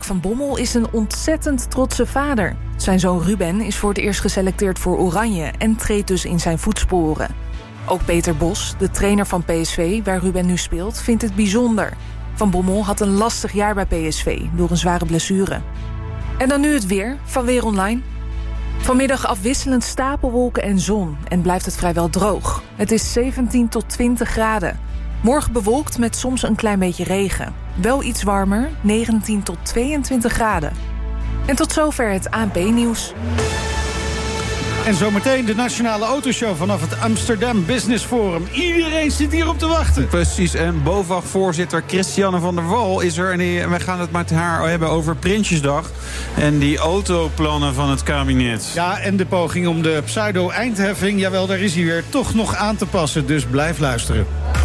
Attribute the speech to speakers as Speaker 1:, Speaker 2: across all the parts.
Speaker 1: van Bommel is een ontzettend trotse vader. Zijn zoon Ruben is voor het eerst geselecteerd voor Oranje en treedt dus in zijn voetsporen. Ook Peter Bos, de trainer van PSV, waar Ruben nu speelt, vindt het bijzonder. Van Bommel had een lastig jaar bij PSV door een zware blessure. En dan nu het weer van Weer Online. Vanmiddag afwisselend stapelwolken en zon en blijft het vrijwel droog. Het is 17 tot 20 graden. Morgen bewolkt met soms een klein beetje regen. Wel iets warmer, 19 tot 22 graden. En tot zover het ANP-nieuws.
Speaker 2: En zometeen de Nationale Autoshow vanaf het Amsterdam Business Forum. Iedereen zit hierop te wachten.
Speaker 3: Precies, en BOVAG-voorzitter Christiane van der Wal is er. En we gaan het met haar hebben over Prinsjesdag en die autoplannen van het kabinet.
Speaker 2: Ja, en de poging om de pseudo-eindheffing, jawel, daar is hij weer, toch nog aan te passen. Dus blijf luisteren.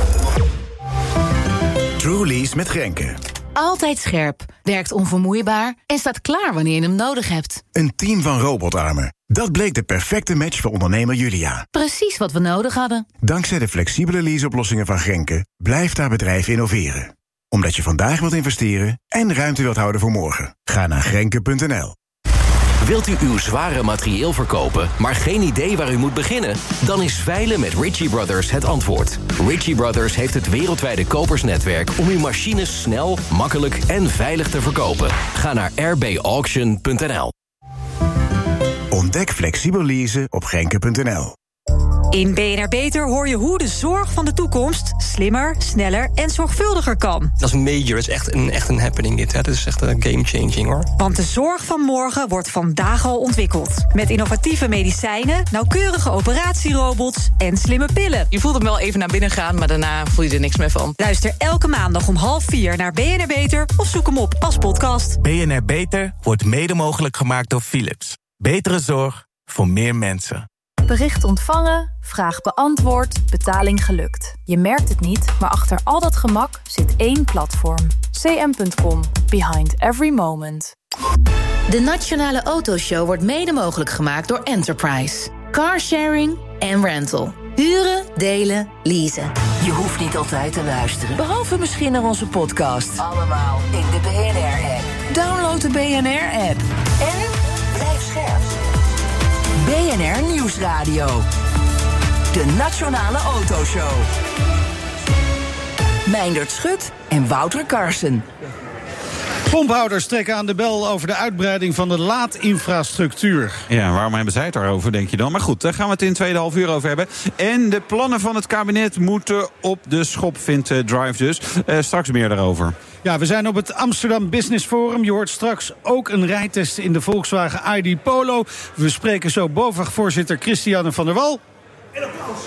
Speaker 4: Truly's met Grenke.
Speaker 5: Altijd scherp, werkt onvermoeibaar en staat klaar wanneer je hem nodig hebt.
Speaker 4: Een team van robotarmen. Dat bleek de perfecte match voor ondernemer Julia.
Speaker 5: Precies wat we nodig hadden.
Speaker 4: Dankzij de flexibele leaseoplossingen van Grenke blijft haar bedrijf innoveren. Omdat je vandaag wilt investeren en ruimte wilt houden voor morgen. Ga naar Grenke.nl.
Speaker 6: Wilt u uw zware materieel verkopen, maar geen idee waar u moet beginnen? Dan is veilen met Ritchie Brothers het antwoord. Ritchie Brothers heeft het wereldwijde kopersnetwerk om uw machines snel, makkelijk en veilig te verkopen. Ga naar rbauction.nl.
Speaker 4: Ontdek flexibel leasen op Grenke.nl.
Speaker 7: In BNR Beter hoor je hoe de zorg van de toekomst slimmer, sneller en zorgvuldiger kan.
Speaker 8: Dat is major, dat is echt een happening dit. Hè. Dat is echt een game-changing, hoor.
Speaker 7: Want de zorg van morgen wordt vandaag al ontwikkeld. Met innovatieve medicijnen, nauwkeurige operatierobots en slimme pillen.
Speaker 9: Je voelt hem wel even naar binnen gaan, maar daarna voel je er niks meer van.
Speaker 7: Luister elke maandag om 3:30 naar BNR Beter of zoek hem op als podcast.
Speaker 10: BNR Beter wordt mede mogelijk gemaakt door Philips. Betere zorg voor meer mensen.
Speaker 11: Bericht ontvangen, vraag beantwoord, betaling gelukt. Je merkt het niet, maar achter al dat gemak zit één platform. cm.com. Behind every moment.
Speaker 5: De Nationale Autoshow wordt mede mogelijk gemaakt door Enterprise. Carsharing en rental. Huren, delen, leasen.
Speaker 12: Je hoeft niet altijd te luisteren, behalve misschien naar onze podcast. Allemaal in de BNR-app. Download de BNR-app. En blijf scherp. BNR Nieuwsradio. De Nationale Autoshow. Meindert Schut en Wouter Carson.
Speaker 2: Pomphouders trekken aan de bel over de uitbreiding van de laadinfrastructuur.
Speaker 3: Ja, waarom hebben zij het daarover, denk je dan? Maar goed, daar gaan we het in het tweede half uur over hebben. En de plannen van het kabinet moeten op de schop, vindt Drive dus. Straks meer daarover.
Speaker 2: Ja, we zijn op het Amsterdam Business Forum. Je hoort straks ook een rijtest in de Volkswagen ID Polo. We spreken zo BOVAG-voorzitter Christiane van der Wal. En applaus.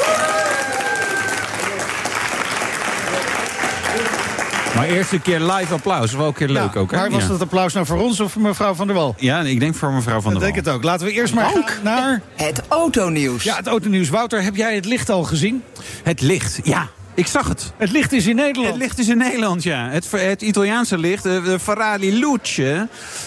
Speaker 3: Maar eerst een keer live applaus. Wel een keer leuk ook, hè?
Speaker 2: Maar was dat applaus nou voor ons of voor mevrouw van der Wal?
Speaker 3: Ja, ik denk voor mevrouw van der Wal.
Speaker 2: Ik denk het ook. Laten we eerst maar gaan naar
Speaker 12: het autonieuws.
Speaker 2: Ja, het autonieuws. Wouter, heb jij het licht al gezien?
Speaker 3: Het licht, ja. Ik zag het.
Speaker 2: Het licht is in Nederland.
Speaker 3: Het licht is in Nederland, ja. Het Italiaanse licht, de Ferrari Luce.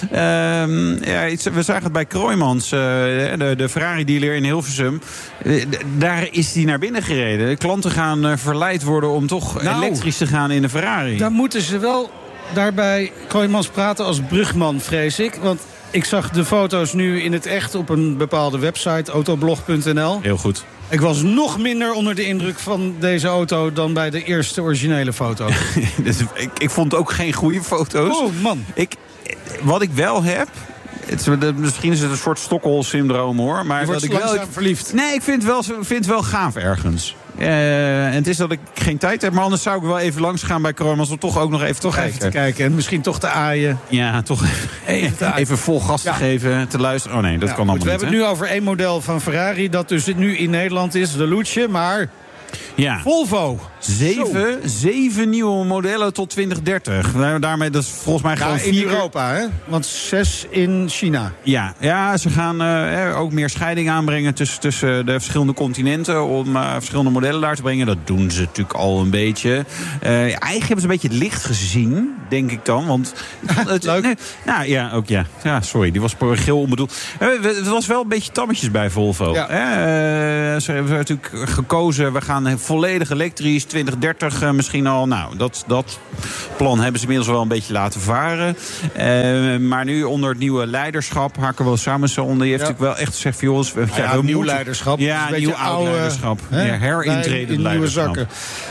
Speaker 3: We zagen het bij Kroijmans, de Ferrari-dealer in Hilversum. Daar is die naar binnen gereden. De klanten gaan verleid worden om toch elektrisch te gaan in de Ferrari.
Speaker 2: Dan moeten ze wel daarbij Kroijmans praten als brugman, vrees ik. Want ik zag de foto's nu in het echt op een bepaalde website, autoblog.nl.
Speaker 3: Heel goed.
Speaker 2: Ik was nog minder onder de indruk van deze auto dan bij de eerste originele foto.
Speaker 3: Ik vond ook geen goede foto's.
Speaker 2: Oh, man.
Speaker 3: Wat ik wel heb... Misschien is het een soort Stockholm-syndroom, hoor. Maar
Speaker 2: je wordt langzaam verliefd.
Speaker 3: Nee, ik vind het wel gaaf ergens. En het is dat ik geen tijd heb, maar anders zou ik wel even langs gaan bij Kroijmans om toch ook nog even
Speaker 2: te kijken. En misschien toch te aaien.
Speaker 3: Ja, toch even vol gas te geven, te luisteren. Oh nee, dat kan allemaal niet.
Speaker 2: We hebben het nu over één model van Ferrari dat dus nu in Nederland is, de Luce, maar...
Speaker 3: Ja.
Speaker 2: Volvo.
Speaker 3: 7 nieuwe modellen tot 2030. Daarmee, dat is volgens mij gewoon 4...
Speaker 2: in Europa, hè? Want 6 in China.
Speaker 3: Ja, ze gaan ook meer scheiding aanbrengen tussen de verschillende continenten om verschillende modellen daar te brengen. Dat doen ze natuurlijk al een beetje. Eigenlijk hebben ze een beetje het licht gezien, denk ik dan. Want
Speaker 2: leuk.
Speaker 3: Ja, sorry, die was geel onbedoeld. Het was wel een beetje tammetjes bij Volvo.
Speaker 2: Ja.
Speaker 3: Ze hebben natuurlijk gekozen, we gaan volledig elektrisch, 2030 misschien al. Nou, dat plan hebben ze inmiddels wel een beetje laten varen. Maar nu onder het nieuwe leiderschap, Hakan Samuelsson, die heeft natuurlijk wel echt gezegd van jongens,
Speaker 2: nieuw leiderschap.
Speaker 3: Ja, nieuw oud leiderschap. Herintreden
Speaker 2: nieuwe zakken.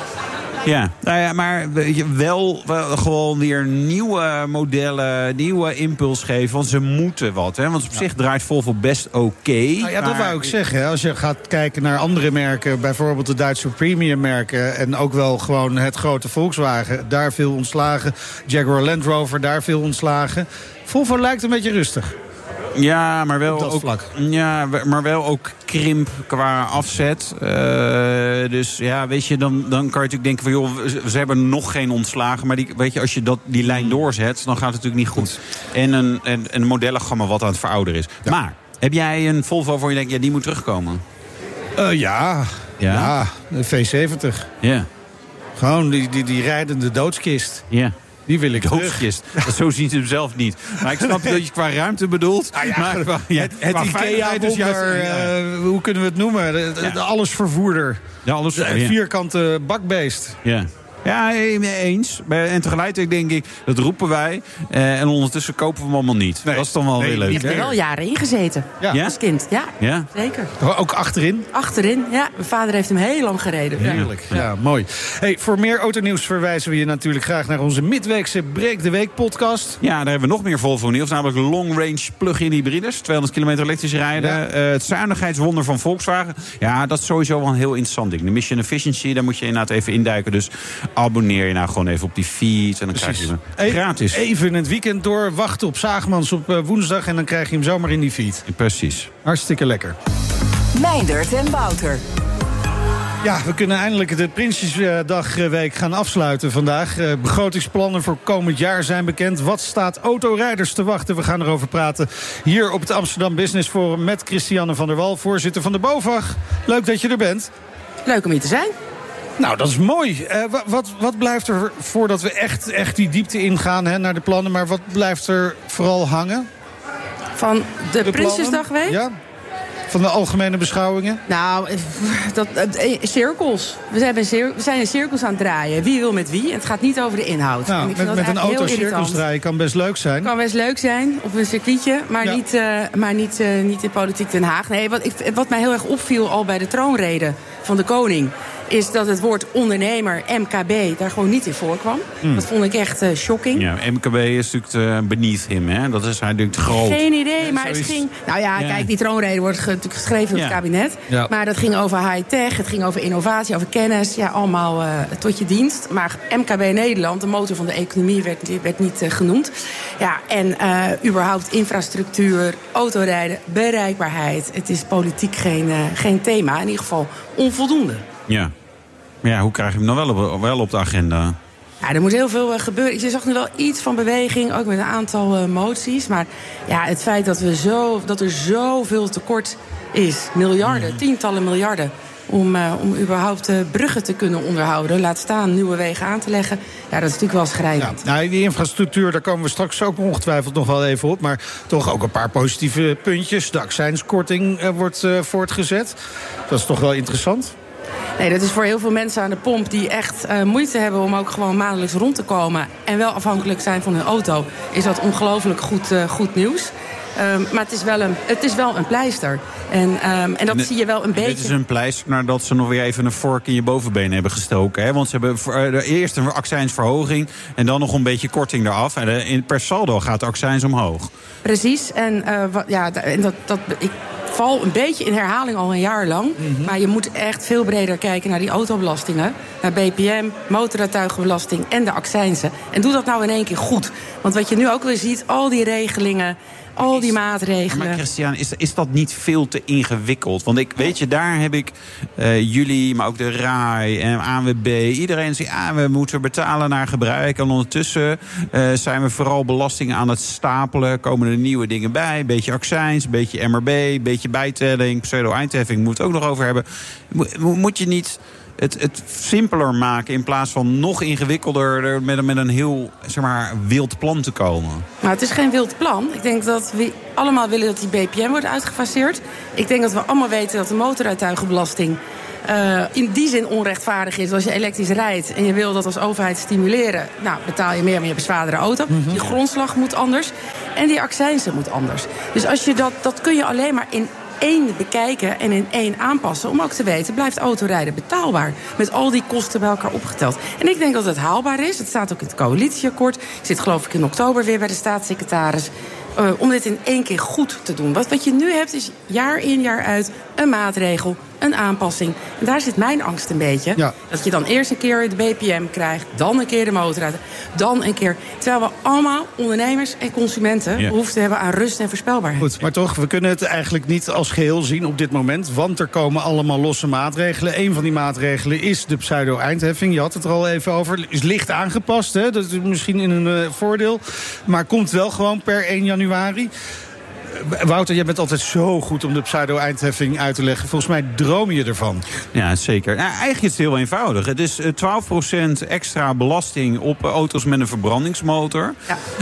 Speaker 3: Ja, nou ja, maar wel gewoon weer nieuwe modellen, nieuwe impuls geven. Want ze moeten wat. Hè? Want op zich draait Volvo best oké.
Speaker 2: Nou ja, dat wou ik zeggen. Hè? Als je gaat kijken naar andere merken, bijvoorbeeld de Duitse premium merken, en ook wel gewoon het grote Volkswagen, daar veel ontslagen. Jaguar Land Rover, daar veel ontslagen. Volvo lijkt een beetje rustig.
Speaker 3: Ja, maar wel ook
Speaker 2: vlak.
Speaker 3: Ja, maar wel ook krimp qua afzet. Dus ja, weet je, dan kan je natuurlijk denken van joh, ze hebben nog geen ontslagen. Maar weet je, als je die lijn doorzet, dan gaat het natuurlijk niet goed. En een modellengamma wat aan het verouderen is. Ja. Maar heb jij een Volvo waarvan je denkt, ja, die moet terugkomen?
Speaker 2: Ja, de V70.
Speaker 3: Ja.
Speaker 2: Gewoon die rijdende doodskist.
Speaker 3: Ja.
Speaker 2: Die wil ik
Speaker 3: doodskist. Zo ziet hij hem zelf niet. Maar ik snap dat je qua ruimte bedoelt.
Speaker 2: Ah, ja,
Speaker 3: maar
Speaker 2: het IKEA-wonder, hoe kunnen we het noemen? De allesvervoerder. Vierkante bakbeest.
Speaker 3: Ja. Ja, eens. En tegelijkertijd denk ik, dat roepen wij. En ondertussen kopen we hem allemaal niet. Nee. Dat is dan wel weer leuk.
Speaker 13: Je hebt er wel jaren in gezeten.
Speaker 3: Ja?
Speaker 13: Als kind. Ja, zeker.
Speaker 2: Ook achterin?
Speaker 13: Achterin, ja. Mijn vader heeft hem heel lang gereden.
Speaker 2: Heerlijk. Ja, mooi. Hey, voor meer autonieuws verwijzen we je natuurlijk graag naar onze midweekse Breek de Week podcast.
Speaker 3: Ja, daar hebben we nog meer Volvo nieuws. Namelijk long range plug-in hybrides. 200 kilometer elektrisch rijden. Ja. Het zuinigheidswonder van Volkswagen. Ja, dat is sowieso wel een heel interessant ding. De mission efficiency, daar moet je inderdaad even induiken. Dus abonneer je nou gewoon even op die feed. En dan krijg je hem gratis.
Speaker 2: Even het weekend door. Wachten op Zaagmans op woensdag. En dan krijg je hem zomaar in die feed.
Speaker 3: Precies.
Speaker 2: Hartstikke lekker.
Speaker 12: Meindert en Wouter.
Speaker 2: Ja, we kunnen eindelijk de Prinsjesdagweek gaan afsluiten vandaag. Begrotingsplannen voor komend jaar zijn bekend. Wat staat autorijders te wachten? We gaan erover praten hier op het Amsterdam Business Forum met Christiane van der Wal, voorzitter van de BOVAG. Leuk dat je er bent.
Speaker 13: Leuk om hier te zijn.
Speaker 2: Nou, dat is mooi. Wat blijft er, voordat we echt die diepte ingaan naar de plannen, maar wat blijft er vooral hangen?
Speaker 13: Van de Prinsjesdagweek?
Speaker 2: Ja. Van de algemene beschouwingen?
Speaker 13: Nou, cirkels. We zijn in cirkels aan het draaien. Wie wil met wie? Het gaat niet over de inhoud.
Speaker 2: Nou, met een auto cirkels draaien kan best leuk zijn.
Speaker 13: Kan best leuk zijn op een circuitje, maar niet in politiek Den Haag. Nee, wat mij heel erg opviel al bij de troonrede van de koning, is dat het woord ondernemer, MKB, daar gewoon niet in voorkwam. Dat vond ik echt shocking.
Speaker 3: Ja, MKB is natuurlijk beneath him, hè? Dat is hij natuurlijk te groot.
Speaker 13: Geen idee, maar het ging... Nou ja, kijk, die troonrede wordt natuurlijk geschreven door het kabinet. Ja. Maar dat ging over high-tech, het ging over innovatie, over kennis. Ja, allemaal tot je dienst. Maar MKB Nederland, de motor van de economie, werd niet genoemd. Ja, en überhaupt infrastructuur, autorijden, bereikbaarheid. Het is politiek geen thema, in ieder geval onvoldoende.
Speaker 3: Ja. Ja, hoe krijg je hem dan wel op de agenda?
Speaker 13: Ja, er moet heel veel gebeuren. Je zag nu wel iets van beweging, ook met een aantal moties. Maar ja, het feit dat er zoveel tekort is, miljarden, tientallen miljarden, om überhaupt bruggen te kunnen onderhouden, laat staan nieuwe wegen aan te leggen. Ja, dat is natuurlijk wel schrijnend.
Speaker 2: Ja, nou, die infrastructuur, daar komen we straks ook ongetwijfeld nog wel even op. Maar toch ook een paar positieve puntjes. De accijnskorting wordt voortgezet. Dat is toch wel interessant.
Speaker 13: Nee, dat is voor heel veel mensen aan de pomp die echt moeite hebben om ook gewoon maandelijks rond te komen en wel afhankelijk zijn van hun auto, is dat ongelooflijk goed nieuws. Maar het is wel een plijster. En dat zie je wel een beetje.
Speaker 3: Dit is een pleister nadat ze nog weer even een vork in je bovenbeen hebben gestoken. Hè? Want ze hebben eerst een accijnsverhoging en dan nog een beetje korting eraf. En per saldo gaat de accijns omhoog.
Speaker 13: Precies. En ik val een beetje in herhaling al een jaar lang. Mm-hmm. Maar je moet echt veel breder kijken naar die autobelastingen. Naar BPM, motorrijtuigenbelasting en de accijnsen. En doe dat nou in één keer goed. Want wat je nu ook weer ziet, al die regelingen, al die maatregelen.
Speaker 3: Maar Christian, is dat niet veel te ingewikkeld? Want daar heb ik jullie, maar ook de RAI en ANWB, iedereen zegt, we moeten betalen naar gebruik. En ondertussen zijn we vooral belastingen aan het stapelen. Komen er nieuwe dingen bij. Een beetje accijns, een beetje MRB, een beetje bijtelling, pseudo-eindheffing, moeten we het ook nog over hebben. Moet je niet het simpeler maken in plaats van nog ingewikkelder met een heel wild plan te komen?
Speaker 13: Nou, het is geen wild plan. Ik denk dat we allemaal willen dat die BPM wordt uitgefaseerd. Ik denk dat we allemaal weten dat de motorrijtuigenbelasting in die zin onrechtvaardig is. Als je elektrisch rijdt en je wil dat als overheid stimuleren, nou, betaal je meer, maar je hebt een zwaardere auto. Die grondslag moet anders en die accijnzen moet anders. Dus als je dat kun je alleen maar in één bekijken en in één aanpassen, om ook te weten, blijft autorijden betaalbaar? Met al die kosten bij elkaar opgeteld. En ik denk dat het haalbaar is. Het staat ook in het coalitieakkoord. Ik zit geloof ik in oktober weer bij de staatssecretaris. Om dit in één keer goed te doen. Wat je nu hebt is jaar in jaar uit een maatregel, een aanpassing. En daar zit mijn angst een beetje. Ja. Dat je dan eerst een keer de BPM krijgt, dan een keer de motorrijden, dan een keer. Terwijl we allemaal ondernemers en consumenten behoefte hebben aan rust en voorspelbaarheid.
Speaker 2: Goed, maar toch, we kunnen het eigenlijk niet als geheel zien op dit moment. Want er komen allemaal losse maatregelen. Een van die maatregelen is de pseudo-eindheffing. Je had het er al even over. Is licht aangepast, hè? Dat is misschien in een voordeel. Maar komt wel gewoon per 1 januari. Wouter, jij bent altijd zo goed om de pseudo-eindheffing uit te leggen. Volgens mij droom je ervan.
Speaker 3: Ja, zeker. Nou, eigenlijk is het heel eenvoudig. Het is 12% extra belasting op auto's met een verbrandingsmotor.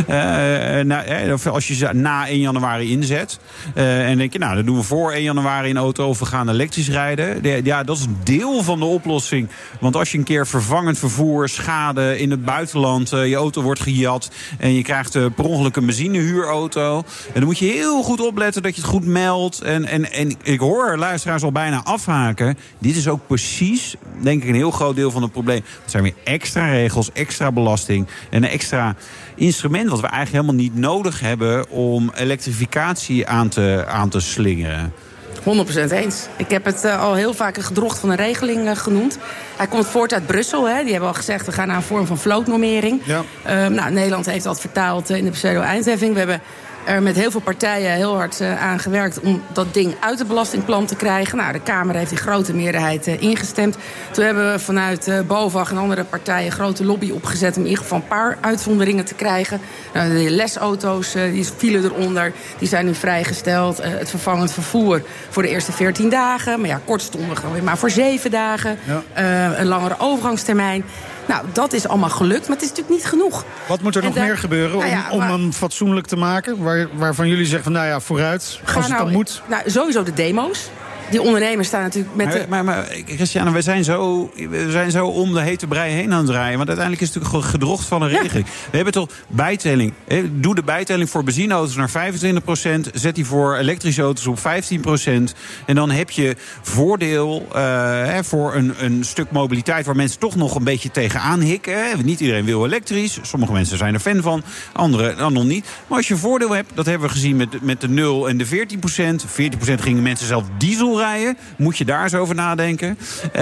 Speaker 3: Ja. Als je ze na 1 januari inzet. En denk je, nou, dan doen we voor 1 januari een auto of we gaan elektrisch rijden. Ja, dat is een deel van de oplossing. Want als je een keer vervangend vervoer, schade in het buitenland, je auto wordt gejat en je krijgt per ongeluk een benzinehuurauto. En dan moet je heel goed opletten dat je het goed meldt. En ik hoor luisteraars al bijna afhaken. Dit is ook precies, denk ik, een heel groot deel van het probleem. Het zijn weer extra regels, extra belasting en een extra instrument wat we eigenlijk helemaal niet nodig hebben om elektrificatie aan te slingeren.
Speaker 13: 100% eens. Ik heb het al heel vaak een gedrocht van een regeling genoemd. Hij komt voort uit Brussel. Hè. Die hebben al gezegd, we gaan naar een vorm van vlootnormering. Ja. Nederland heeft dat vertaald in de pseudo-eindheffing. We hebben er met heel veel partijen heel hard aan gewerkt om dat ding uit het belastingplan te krijgen. Nou, de Kamer heeft in grote meerderheid ingestemd. Toen hebben we vanuit BOVAG en andere partijen een grote lobby opgezet om in ieder geval een paar uitzonderingen te krijgen. Nou, de lesauto's die vielen eronder, die zijn nu vrijgesteld. Het vervangend vervoer voor de eerste 14 dagen. Maar ja, kortstondig dan weer maar voor 7 dagen. Ja. Een langere overgangstermijn. Nou, dat is allemaal gelukt, maar het is natuurlijk niet genoeg.
Speaker 2: Wat moet er nog meer gebeuren om hem fatsoenlijk te maken? Waarvan jullie zeggen van, nou ja, vooruit, als het dan moet.
Speaker 13: Nou, sowieso de demo's. Die ondernemers staan natuurlijk met
Speaker 3: Maar Christiane, we zijn zo om de hete brei heen aan het draaien. Want uiteindelijk is het natuurlijk gewoon gedrocht van een regeling. We hebben toch bijtelling. Doe de bijtelling voor benzineauto's naar 25%. Zet die voor elektrische auto's op 15%. En dan heb je voordeel voor een stuk mobiliteit waar mensen toch nog een beetje tegenaan hikken. Niet iedereen wil elektrisch. Sommige mensen zijn er fan van. Anderen dan nog niet. Maar als je voordeel hebt, dat hebben we gezien met de 0 en de 14%. 14% gingen mensen zelf diesel rijden. Moet je daar eens over nadenken.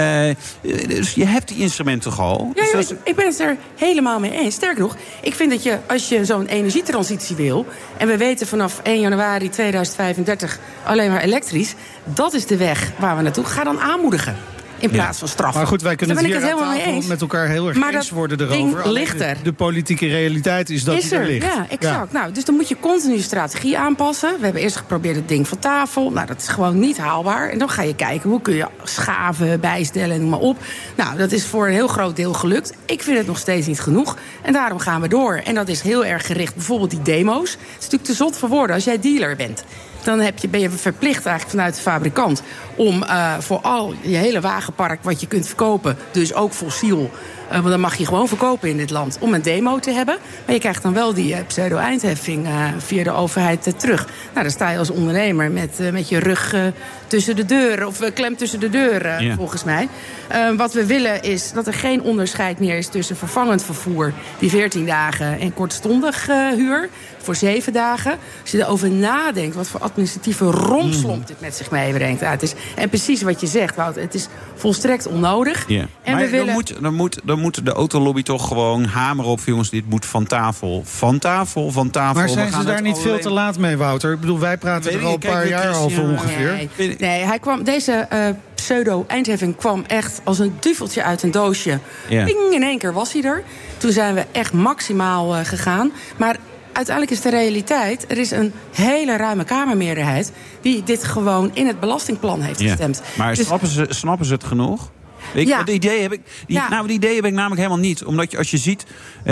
Speaker 3: Dus je hebt die instrumenten toch al.
Speaker 13: Ja, dus ik ben het er helemaal mee eens. Sterker nog, ik vind dat je, als je zo'n energietransitie wil, en we weten vanaf 1 januari 2035 alleen maar elektrisch, dat is de weg waar we naartoe gaan. Ga dan aanmoedigen. In plaats van straffen.
Speaker 2: Maar goed, wij kunnen het hier aan tafel met elkaar heel erg eens worden erover.
Speaker 13: Ligt er.
Speaker 2: De politieke realiteit is dat die er ligt.
Speaker 13: Ja, exact. Ja. Nou, dus dan moet je continu je strategie aanpassen. We hebben eerst geprobeerd het ding van tafel. Nou, dat is gewoon niet haalbaar. En dan ga je kijken, hoe kun je schaven, bijstellen en noem maar op. Nou, dat is voor een heel groot deel gelukt. Ik vind het nog steeds niet genoeg. En daarom gaan we door. En dat is heel erg gericht. Bijvoorbeeld die demo's. Het is natuurlijk te zot voor woorden als jij dealer bent. Dan ben je verplicht eigenlijk vanuit de fabrikant om voor al je hele wagenpark wat je kunt verkopen, dus ook fossiel, want dan mag je gewoon verkopen in dit land, om een demo te hebben. Maar je krijgt dan wel die pseudo-eindheffing via de overheid terug. Nou, dan sta je als ondernemer met je rug tussen de deur, of klem tussen de deur, volgens mij. Wat we willen is dat er geen onderscheid meer is tussen vervangend vervoer, die 14 dagen, en kortstondig huur voor 7 dagen. Als je erover nadenkt, wat voor administratieve rompslomp dit met zich meebrengt. En precies wat je zegt, Wout, het is volstrekt onnodig.
Speaker 3: Ja. En maar dan moet de autolobby toch gewoon hameren op, jongens, dit moet van tafel. Van tafel.
Speaker 2: Maar zijn ze daar niet veel te laat mee, Wouter? Ik bedoel, wij praten er al een paar jaar over ongeveer.
Speaker 13: Nee, deze pseudo-eindheffing kwam echt als een duveltje uit een doosje. Ja. Ping, in 1 keer was hij er. Toen zijn we echt maximaal gegaan. Maar uiteindelijk is de realiteit, er is een hele ruime Kamermeerderheid die dit gewoon in het belastingplan heeft gestemd.
Speaker 3: Maar snappen ze het genoeg? Het idee heb ik namelijk helemaal niet. Omdat als je ziet...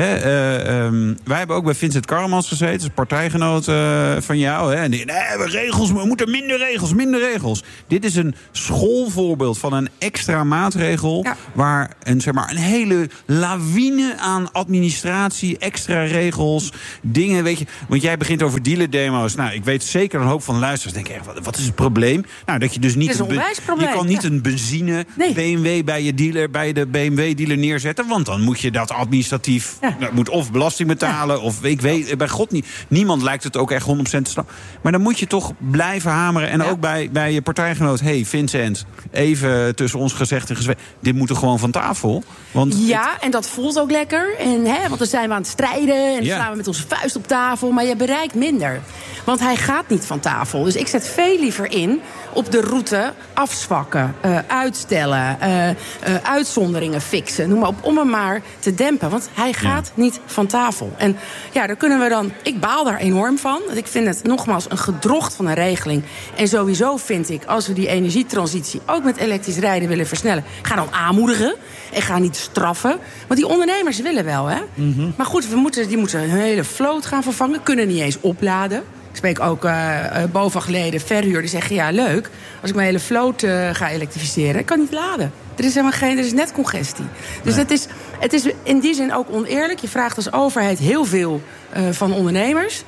Speaker 3: wij hebben ook bij Vincent Karremans gezeten. Dat is partijgenoot van jou. En we moeten minder regels. Dit is een schoolvoorbeeld van een extra maatregel... waar een hele lawine aan administratie, extra regels, dingen, weet je. Want jij begint over dealerdemo's. Nou, ik weet zeker een hoop van luisteraars denken echt, wat is het probleem? Nou, dat je dus niet... Je kan niet een benzine BMW bij de BMW-dealer neerzetten... want dan moet je dat administratief... moet of belasting betalen, of ik weet... bij God niet. Niemand lijkt het ook echt 100% te snappen. Maar dan moet je toch blijven hameren. En ook bij je partijgenoot... hey, Vincent, even tussen ons gezegd en gezegd... dit moet er gewoon van tafel. Want
Speaker 13: en dat voelt ook lekker. Want dan zijn we aan het strijden... en dan slaan we met onze vuist op tafel... maar je bereikt minder. Want hij gaat niet van tafel. Dus ik zet veel liever in op de route afzwakken, uitstellen, uitzonderingen fixen. Noem maar op, om hem maar te dempen. Want hij gaat niet van tafel. En daar kunnen we dan... Ik baal daar enorm van. Want ik vind het nogmaals een gedrocht van een regeling. En sowieso vind ik, als we die energietransitie ook met elektrisch rijden willen versnellen... ga dan aanmoedigen en ga niet straffen. Want die ondernemers willen wel, hè? Mm-hmm. Maar goed, die moeten een hele vloot gaan vervangen. Kunnen niet eens opladen. Ik spreek ook BOVAG-leden, verhuur, die zeggen... ja, leuk, als ik mijn hele vloot ga elektrificeren... ik kan niet laden. Er is net congestie. Dus het is in die zin ook oneerlijk. Je vraagt als overheid heel veel van ondernemers...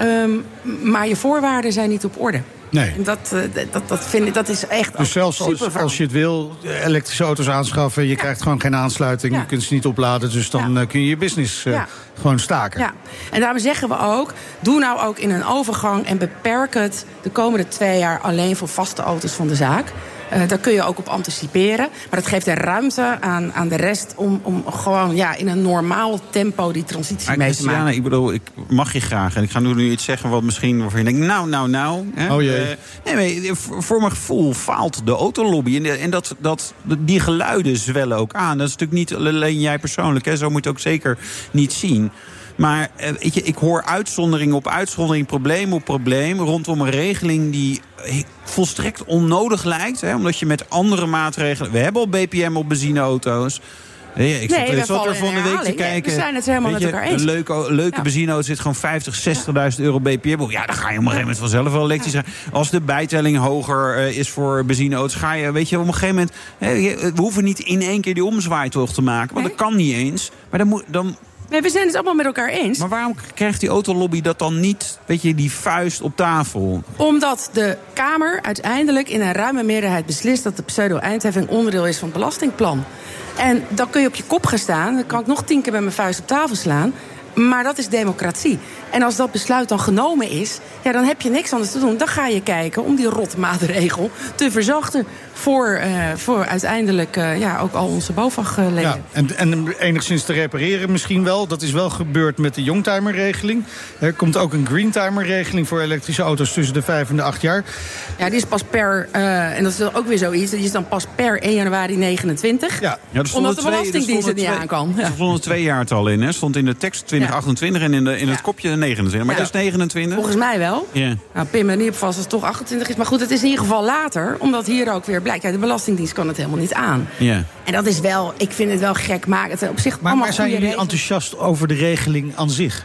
Speaker 13: maar je voorwaarden zijn niet op orde.
Speaker 2: Nee.
Speaker 13: En dat vind ik, dat is echt...
Speaker 2: Dus zelfs als je het wil, elektrische auto's aanschaffen... je krijgt gewoon geen aansluiting, je kunt ze niet opladen... dus dan kun je je business gewoon staken. Ja.
Speaker 13: En daarom zeggen we ook, doe nou ook in een overgang... en beperk het de komende 2 jaar alleen voor vaste auto's van de zaak... Daar kun je ook op anticiperen. Maar dat geeft er ruimte aan de rest... om gewoon in een normaal tempo die transitie mee te maken.
Speaker 3: Ik bedoel, ik mag je graag. En ik ga nu iets zeggen wat misschien waarvan je denkt... nou. Hè?
Speaker 2: Oh jee.
Speaker 3: Voor mijn gevoel faalt de autolobby. En die geluiden zwellen ook aan. Dat is natuurlijk niet alleen jij persoonlijk. Hè? Zo moet je het ook zeker niet zien. Maar ik hoor uitzondering op uitzondering, probleem op probleem... rondom een regeling die volstrekt onnodig lijkt. Hè, omdat je met andere maatregelen... We hebben al BPM op benzineauto's. Ik zat er van de week te kijken.
Speaker 13: We zijn het helemaal met elkaar eens.
Speaker 3: Een leuke benzineauto zit gewoon 50.000, 60.000 euro BPM. Ja, dan ga je op een gegeven moment vanzelf wel elektrisch rijden. Als de bijtelling hoger is voor benzineauto's, ga je, weet je, op een gegeven moment... we hoeven niet in één keer die omzwaaitocht te maken. Want dat kan niet eens. Maar dan
Speaker 13: Nee, we zijn het allemaal met elkaar eens.
Speaker 3: Maar waarom krijgt die autolobby dat dan niet, weet je, die vuist op tafel?
Speaker 13: Omdat de Kamer uiteindelijk in een ruime meerderheid beslist... dat de pseudo-eindheffing onderdeel is van het belastingplan. En dan kun je op je kop gaan staan. Dan kan ik nog 10 keer met mijn vuist op tafel slaan. Maar dat is democratie. En als dat besluit dan genomen is, ja, dan heb je niks anders te doen. Dan ga je kijken om die rotmaatregel te verzachten voor uiteindelijk ook al onze BOVAG-leden.
Speaker 2: Ja, en enigszins te repareren misschien wel. Dat is wel gebeurd met de Youngtimer-regeling. Er komt ook een Greentimer-regeling voor elektrische auto's tussen de 5 en de 8 jaar.
Speaker 13: Ja, die is pas en dat is ook weer zoiets, die is dan pas per 1 januari 29.
Speaker 3: Ja,
Speaker 13: omdat de Belastingdienst het niet aan kan.
Speaker 3: Er stonden 2 jaartal in, hè? Stond in de tekst 2028 en in het kopje 29. Maar het is 29?
Speaker 13: Volgens mij wel.
Speaker 3: Ja.
Speaker 13: Nou, pin me niet op vast als het toch 28 is. Maar goed, het is in ieder geval later. Omdat hier ook weer blijkt, de Belastingdienst kan het helemaal niet aan.
Speaker 3: Ja.
Speaker 13: En dat is wel, ik vind het wel gek maken. Het op zich
Speaker 2: maar zijn jullie enthousiast over de regeling aan zich?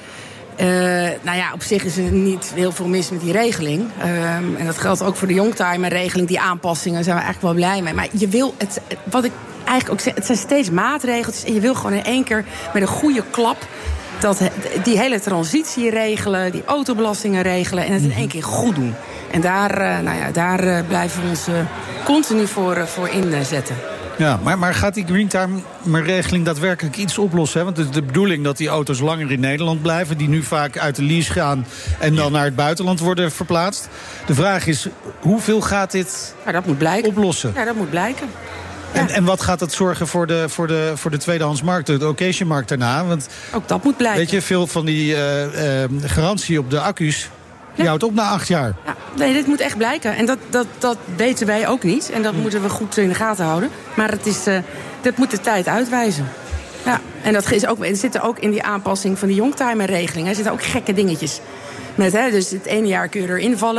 Speaker 13: Op zich is er niet heel veel mis met die regeling. En dat geldt ook voor de Youngtimer-regeling. Die aanpassingen zijn we eigenlijk wel blij mee. Maar je wil het, wat ik eigenlijk ook zeg, het zijn steeds maatregels. En je wil gewoon in één keer met een goede klap die hele transitie regelen, die autobelastingen regelen en het in één keer goed doen. En daar blijven we ons continu voor inzetten.
Speaker 2: Ja, maar gaat die Greentimer-regeling daadwerkelijk iets oplossen? Hè? Want het is de bedoeling dat die auto's langer in Nederland blijven, die nu vaak uit de lease gaan en dan naar het buitenland worden verplaatst. De vraag is, hoeveel gaat dit oplossen?
Speaker 13: Ja, dat moet blijken.
Speaker 2: Ja. En wat gaat het zorgen voor de tweedehandsmarkt, de occasionmarkt daarna? Want
Speaker 13: ook dat moet blijken.
Speaker 2: Weet je, veel van die garantie op de accu's, die houdt op na 8 jaar.
Speaker 13: Ja, nee, dit moet echt blijken. En dat weten wij ook niet. En dat moeten we goed in de gaten houden. Maar dat moet de tijd uitwijzen. Ja, en dat is ook, er zitten ook in die aanpassing van die Youngtimer-regeling. Er zitten ook gekke dingetjes. Dus het ene jaar kun je erin vallen.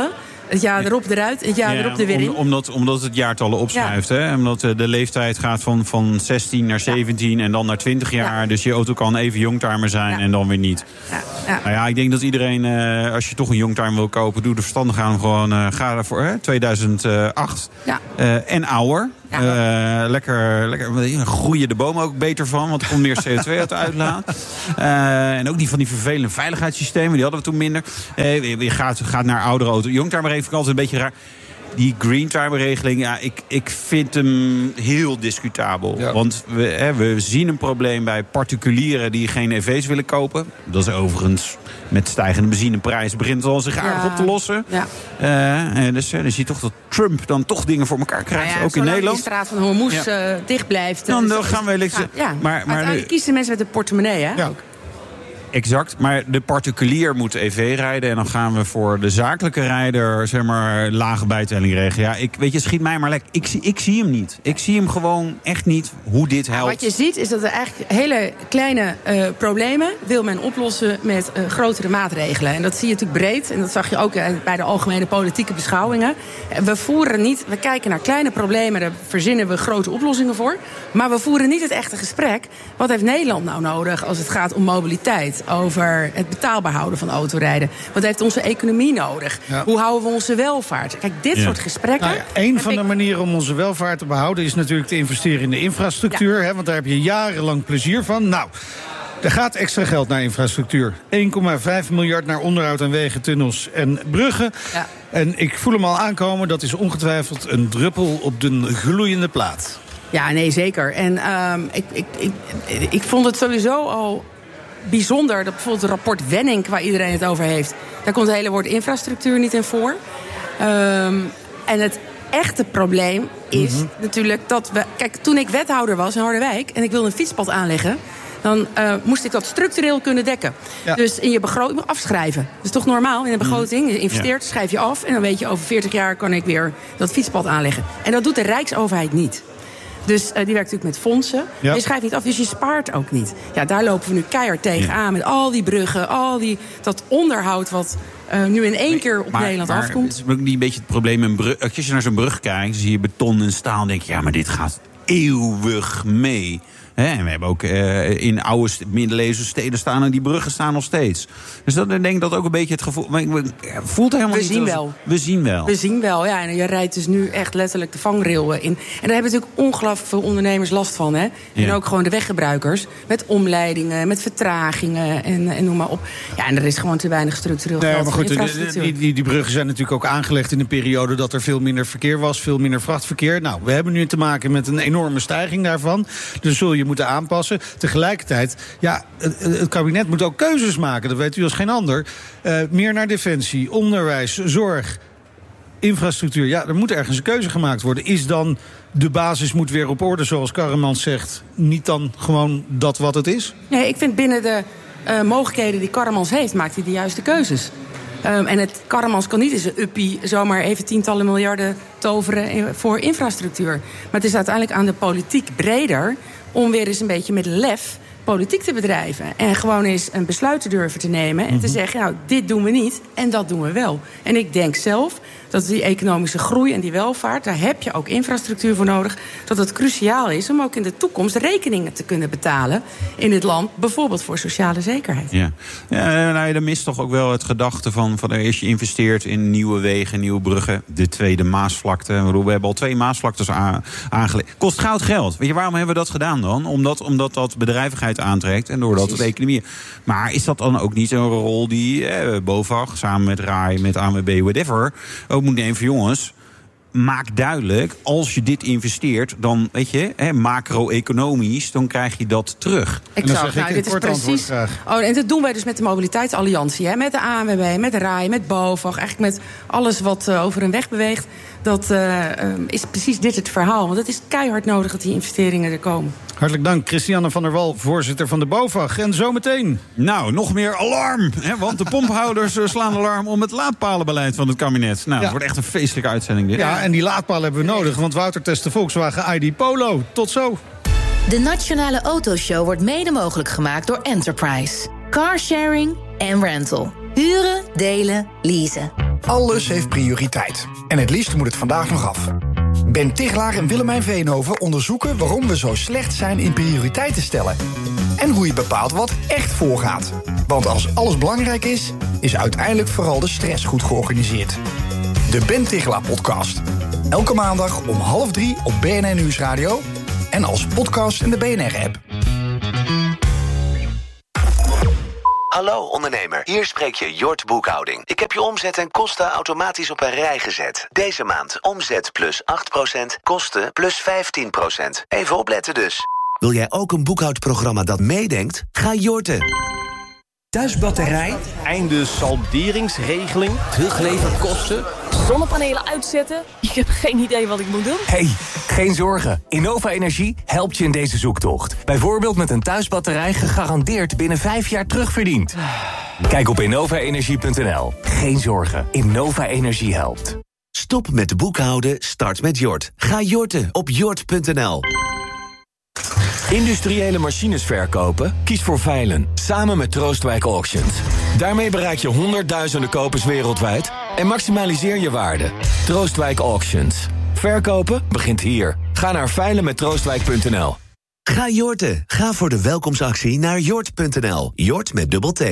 Speaker 13: Het jaar erop eruit, het jaar erop er weer in.
Speaker 3: Omdat het jaartallen opschuift. Hè? Omdat de leeftijd gaat van 16 naar 17 en dan naar 20 jaar. Ja. Dus je auto kan even youngtimer zijn en dan weer niet. Ja. Nou ja, ik denk dat iedereen, als je toch een youngtimer wil kopen, doe er verstandig aan. Gewoon ga ervoor 2008 en ouder. Ja. Lekker groeien de bomen ook beter van, want er komt meer CO2 uit de uitlaat. En ook van die vervelende veiligheidssystemen, die hadden we toen minder. Je gaat naar oudere auto. Youngtimer vind ik altijd een beetje raar. Die Greentimer-regeling, ik vind hem heel discutabel. Ja. Want we zien een probleem bij particulieren die geen EV's willen kopen. Dat is overigens met stijgende benzineprijs begint het al zich aardig op te lossen. Ja. Dus dan zie je toch dat Trump dan toch dingen voor elkaar krijgt, ook in Nederland.
Speaker 13: De straat van Hormuz dicht blijft.
Speaker 3: Dan gaan we
Speaker 13: maar uiteindelijk kiezen mensen met de portemonnee, hè? Ja.
Speaker 3: Exact, maar de particulier moet EV rijden en dan gaan we voor de zakelijke rijder, zeg maar, lage bijtelling regelen. Ja, schiet mij maar lekker. Ik zie hem niet. Ik zie hem gewoon echt niet hoe dit helpt.
Speaker 13: Wat je ziet is dat er eigenlijk hele kleine problemen wil men oplossen met grotere maatregelen. En dat zie je natuurlijk breed. En dat zag je ook bij de algemene politieke beschouwingen. We kijken naar kleine problemen, daar verzinnen we grote oplossingen voor. Maar we voeren niet het echte gesprek. Wat heeft Nederland nou nodig als het gaat om mobiliteit? Over het betaalbaar houden van autorijden. Wat heeft onze economie nodig? Ja. Hoe houden we onze welvaart? Kijk, dit soort gesprekken...
Speaker 2: Een van de manieren om onze welvaart te behouden is natuurlijk te investeren in de infrastructuur. Hè, want daar heb je jarenlang plezier van. Nou, er gaat extra geld naar infrastructuur. 1,5 miljard naar onderhoud aan wegen, tunnels en bruggen. Ja. En ik voel hem al aankomen. Dat is ongetwijfeld een druppel op de gloeiende plaat.
Speaker 13: Ja, nee, zeker. En ik vond het sowieso al bijzonder dat bijvoorbeeld het rapport Wenning, waar iedereen het over heeft, daar komt het hele woord infrastructuur niet in voor. En het echte probleem is natuurlijk dat we... Kijk, toen ik wethouder was in Harderwijk en ik wilde een fietspad aanleggen, dan moest ik dat structureel kunnen dekken. Ja. Dus in je begroting afschrijven. Dat is toch normaal in een begroting? Je investeert, schrijf je af en dan weet je over 40 jaar kan ik weer dat fietspad aanleggen. En dat doet de Rijksoverheid niet. Dus die werkt natuurlijk met fondsen. Ja. Je schrijft niet af, dus je spaart ook niet. Ja, daar lopen we nu keihard tegenaan met al die bruggen, dat onderhoud wat nu in één keer op Nederland afkomt.
Speaker 3: Het is ook niet een beetje het probleem. Als je naar zo'n brug kijkt, zie je beton en staal en denk je, ja, maar dit gaat eeuwig mee. En we hebben ook in oude middeleeuwse steden staan en die bruggen staan nog steeds. Dus ik denk dat ook een beetje het gevoel... voelt helemaal niet... We zien wel, ja. En je rijdt dus nu echt letterlijk de vangrail in. En daar hebben natuurlijk ongelooflijk veel ondernemers last van. Hè? En ook gewoon de weggebruikers. Met omleidingen, met vertragingen en noem maar op. Ja, en er is gewoon te weinig structureel geld voor infrastructuur.
Speaker 2: Die bruggen zijn natuurlijk ook aangelegd in een periode dat er veel minder verkeer was, veel minder vrachtverkeer. Nou, we hebben nu te maken met een enorme stijging daarvan. Dus zul je moeten aanpassen. Tegelijkertijd, het kabinet moet ook keuzes maken. Dat weet u als geen ander. Meer naar defensie, onderwijs, zorg, infrastructuur. Ja, er moet ergens een keuze gemaakt worden. Is dan de basis moet weer op orde, zoals Karremans zegt, niet dan gewoon dat wat het is?
Speaker 13: Nee, ik vind binnen de mogelijkheden die Karremans heeft, maakt hij de juiste keuzes. En Karremans kan niet in zijn uppie zomaar even tientallen miljarden toveren voor infrastructuur. Maar het is uiteindelijk aan de politiek breder om weer eens een beetje met lef politiek te bedrijven. En gewoon eens een besluit te durven te nemen. En te zeggen, nou, dit doen we niet en dat doen we wel. En ik denk zelf dat die economische groei en die welvaart, daar heb je ook infrastructuur voor nodig. Dat het cruciaal is om ook in de toekomst rekeningen te kunnen betalen in dit land. Bijvoorbeeld voor sociale zekerheid. Ja,
Speaker 3: dan mist toch ook wel het gedachte van als je investeert in nieuwe wegen, nieuwe bruggen. De tweede Maasvlakte. We hebben al 2 Maasvlaktes aangelegd. Kost goud geld. Weet je, waarom hebben we dat gedaan dan? Omdat dat bedrijvigheid aantrekt en doordat het economie. Maar is dat dan ook niet een rol die BOVAG samen met RAI, met ANWB, whatever, ook moet nemen van jongens, maak duidelijk, als je dit investeert, dan weet je, macro-economisch, dan krijg je dat terug.
Speaker 13: Exact, dit is precies. En dat doen wij dus met de Mobiliteitsalliantie, met de ANWB, met de RAI, met BOVAG, eigenlijk met alles wat over een weg beweegt. Dat is precies dit het verhaal. Want het is keihard nodig dat die investeringen er komen.
Speaker 2: Hartelijk dank, Christiane van der Wal, voorzitter van de BOVAG. En zometeen.
Speaker 3: Nou, nog meer alarm. Want de pomphouders slaan alarm om het laadpalenbeleid van het kabinet. Nou, het wordt echt een feestelijke uitzending dit.
Speaker 2: Ja, en die laadpalen hebben we nodig. Want Wouter test de Volkswagen ID Polo. Tot zo.
Speaker 5: De Nationale Autoshow wordt mede mogelijk gemaakt door Enterprise. Carsharing en rental. Huren, delen, leasen.
Speaker 14: Alles heeft prioriteit. En het liefst moet het vandaag nog af. Ben Tichelaar en Willemijn Veenhoven onderzoeken waarom we zo slecht zijn in prioriteiten stellen. En hoe je bepaalt wat echt voorgaat. Want als alles belangrijk is, is uiteindelijk vooral de stress goed georganiseerd. De Ben Tichelaar podcast. Elke maandag om 2:30 op BNR Nieuwsradio. En als podcast in de BNR-app.
Speaker 15: Hallo ondernemer, hier spreek je Jort Boekhouding. Ik heb je omzet en kosten automatisch op een rij gezet. Deze maand omzet plus 8%, kosten plus 15%. Even opletten dus.
Speaker 16: Wil jij ook een boekhoudprogramma dat meedenkt? Ga Jorten. Thuisbatterij,
Speaker 17: einde salderingsregeling,
Speaker 16: terugleverkosten,
Speaker 18: zonnepanelen uitzetten. Ik heb geen idee wat ik moet doen.
Speaker 19: Hey, geen zorgen. Innova Energie helpt je in deze zoektocht. Bijvoorbeeld met een thuisbatterij gegarandeerd binnen 5 jaar terugverdiend. Kijk op innovaenergie.nl. Geen zorgen. Innova Energie helpt.
Speaker 16: Stop met boekhouden, start met Jort. Ga Jorten op jort.nl.
Speaker 20: Industriële machines verkopen? Kies voor Veilen, samen met Troostwijk Auctions. Daarmee bereik je honderdduizenden kopers wereldwijd en maximaliseer je waarde. Troostwijk Auctions. Verkopen begint hier. Ga naar veilenmettroostwijk.nl.
Speaker 16: Ga Jorten. Ga voor de welkomstactie naar jort.nl. Jort met dubbel T.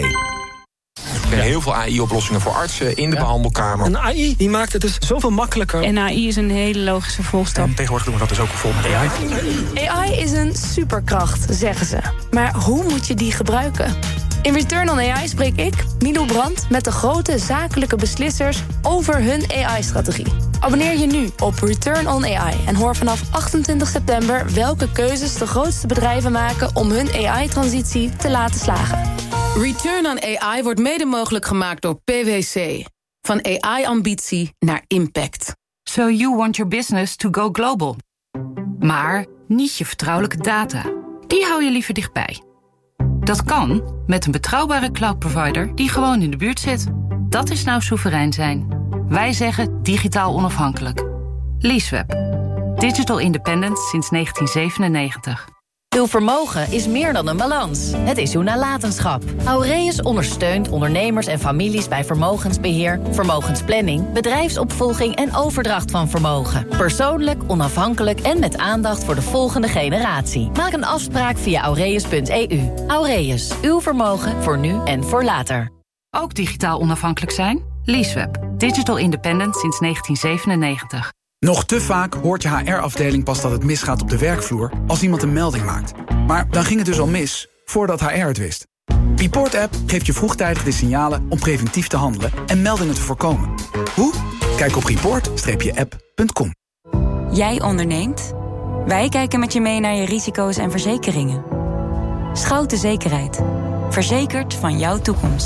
Speaker 21: Er zijn heel veel AI-oplossingen voor artsen in de behandelkamer.
Speaker 22: Een AI die maakt het dus zoveel makkelijker.
Speaker 23: En AI is een hele logische volgstap.
Speaker 22: En tegenwoordig doen we dat dus ook bijvoorbeeld met AI.
Speaker 23: AI is een superkracht, zeggen ze. Maar hoe moet je die gebruiken? In Return on AI spreek ik, Milou Brandt, met de grote zakelijke beslissers over hun AI-strategie. Abonneer je nu op Return on AI en hoor vanaf 28 september welke keuzes de grootste bedrijven maken om hun AI-transitie te laten slagen.
Speaker 24: Return on AI wordt mede mogelijk gemaakt door PwC. Van AI-ambitie naar impact.
Speaker 25: So you want your business to go global. Maar niet je vertrouwelijke data. Die hou je liever dichtbij. Dat kan met een betrouwbare cloud-provider die gewoon in de buurt zit. Dat is nou soeverein zijn. Wij zeggen digitaal onafhankelijk. Leaseweb. Digital independence sinds 1997.
Speaker 5: Uw vermogen is meer dan een balans. Het is uw nalatenschap. Aureus ondersteunt ondernemers en families bij vermogensbeheer, vermogensplanning, bedrijfsopvolging en overdracht van vermogen. Persoonlijk, onafhankelijk en met aandacht voor de volgende generatie. Maak een afspraak via aureus.eu. Aureus, uw vermogen voor nu en voor later.
Speaker 25: Ook digitaal onafhankelijk zijn? Leaseweb. Digital independent sinds 1997.
Speaker 26: Nog te vaak hoort je HR-afdeling pas dat het misgaat op de werkvloer als iemand een melding maakt. Maar dan ging het dus al mis, voordat HR het wist. Report-app geeft je vroegtijdig de signalen om preventief te handelen en meldingen te voorkomen. Hoe? Kijk op report-app.com.
Speaker 27: Jij onderneemt? Wij kijken met je mee naar je risico's en verzekeringen. Schouten Zekerheid. Verzekerd van jouw toekomst.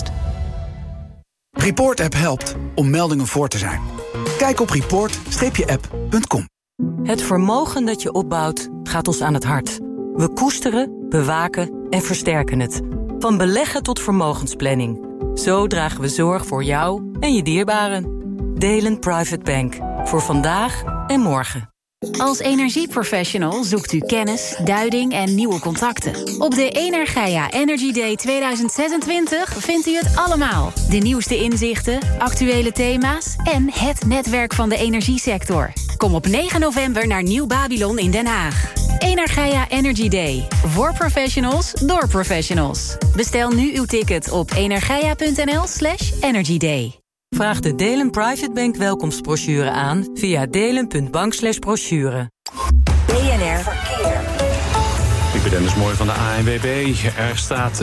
Speaker 26: Report-app helpt om meldingen voor te zijn. Kijk op report-app.com.
Speaker 28: Het vermogen dat je opbouwt gaat ons aan het hart. We koesteren, bewaken en versterken het. Van beleggen tot vermogensplanning. Zo dragen we zorg voor jou en je dierbaren. Delen Private Bank. Voor vandaag en morgen.
Speaker 29: Als energieprofessional zoekt u kennis, duiding en nieuwe contacten. Op de Energia Energy Day 2026 vindt u het allemaal. De nieuwste inzichten, actuele thema's en het netwerk van de energiesector. Kom op 9 november naar Nieuw Babylon in Den Haag. Energia Energy Day. Voor professionals, door professionals. Bestel nu uw ticket op energia.nl/energyday.
Speaker 28: Vraag de Delen Private Bank welkomstbrochure aan via delen.bank/brochure.
Speaker 12: BNR Verkeer.
Speaker 30: Ik ben Dennis Mooi van de ANWB. Er staat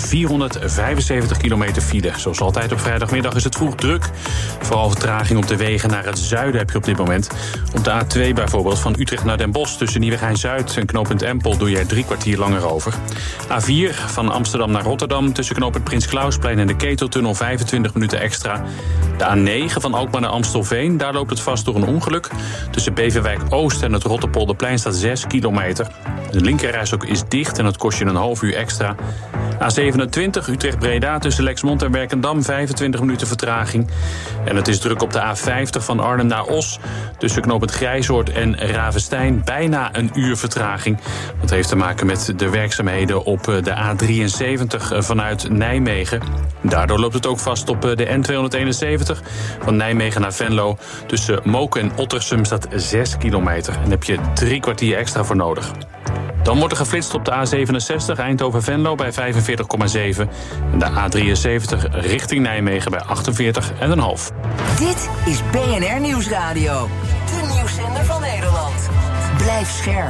Speaker 30: 475 kilometer file. Zoals altijd op vrijdagmiddag is het vroeg druk. Vooral vertraging op de wegen naar het zuiden heb je op dit moment. Op de A2 bijvoorbeeld van Utrecht naar Den Bosch tussen Nieuwegein-Zuid en knooppunt Empel doe je 3 kwartier langer over. A4 van Amsterdam naar Rotterdam tussen knooppunt Prins Klausplein en de Keteltunnel 25 minuten extra. De A9 van Alkmaar naar Amstelveen, daar loopt het vast door een ongeluk. Tussen Beverwijk Oost en het Rotterpolderplein staat 6 kilometer. De linkerreis ook is dicht en dat kost je een half uur extra. A27 Utrecht-Breda tussen Lexmond en Werkendam 25 minuten vertraging. En het is druk op de A50 van Arnhem naar Os. Tussen knooppunt Grijzoord en Ravenstein bijna een uur vertraging. Dat heeft te maken met de werkzaamheden op de A73 vanuit Nijmegen. Daardoor loopt het ook vast op de N271 van Nijmegen naar Venlo. Tussen Moken en Ottersum staat 6 kilometer. En daar heb je 3 kwartier extra voor nodig. Dan wordt er geflitst op de A67 Eindhoven-Venlo bij 45,7. En de A73 richting Nijmegen bij 48,5.
Speaker 12: Dit is BNR Nieuwsradio. De nieuwszender van Nederland. Blijf scherp.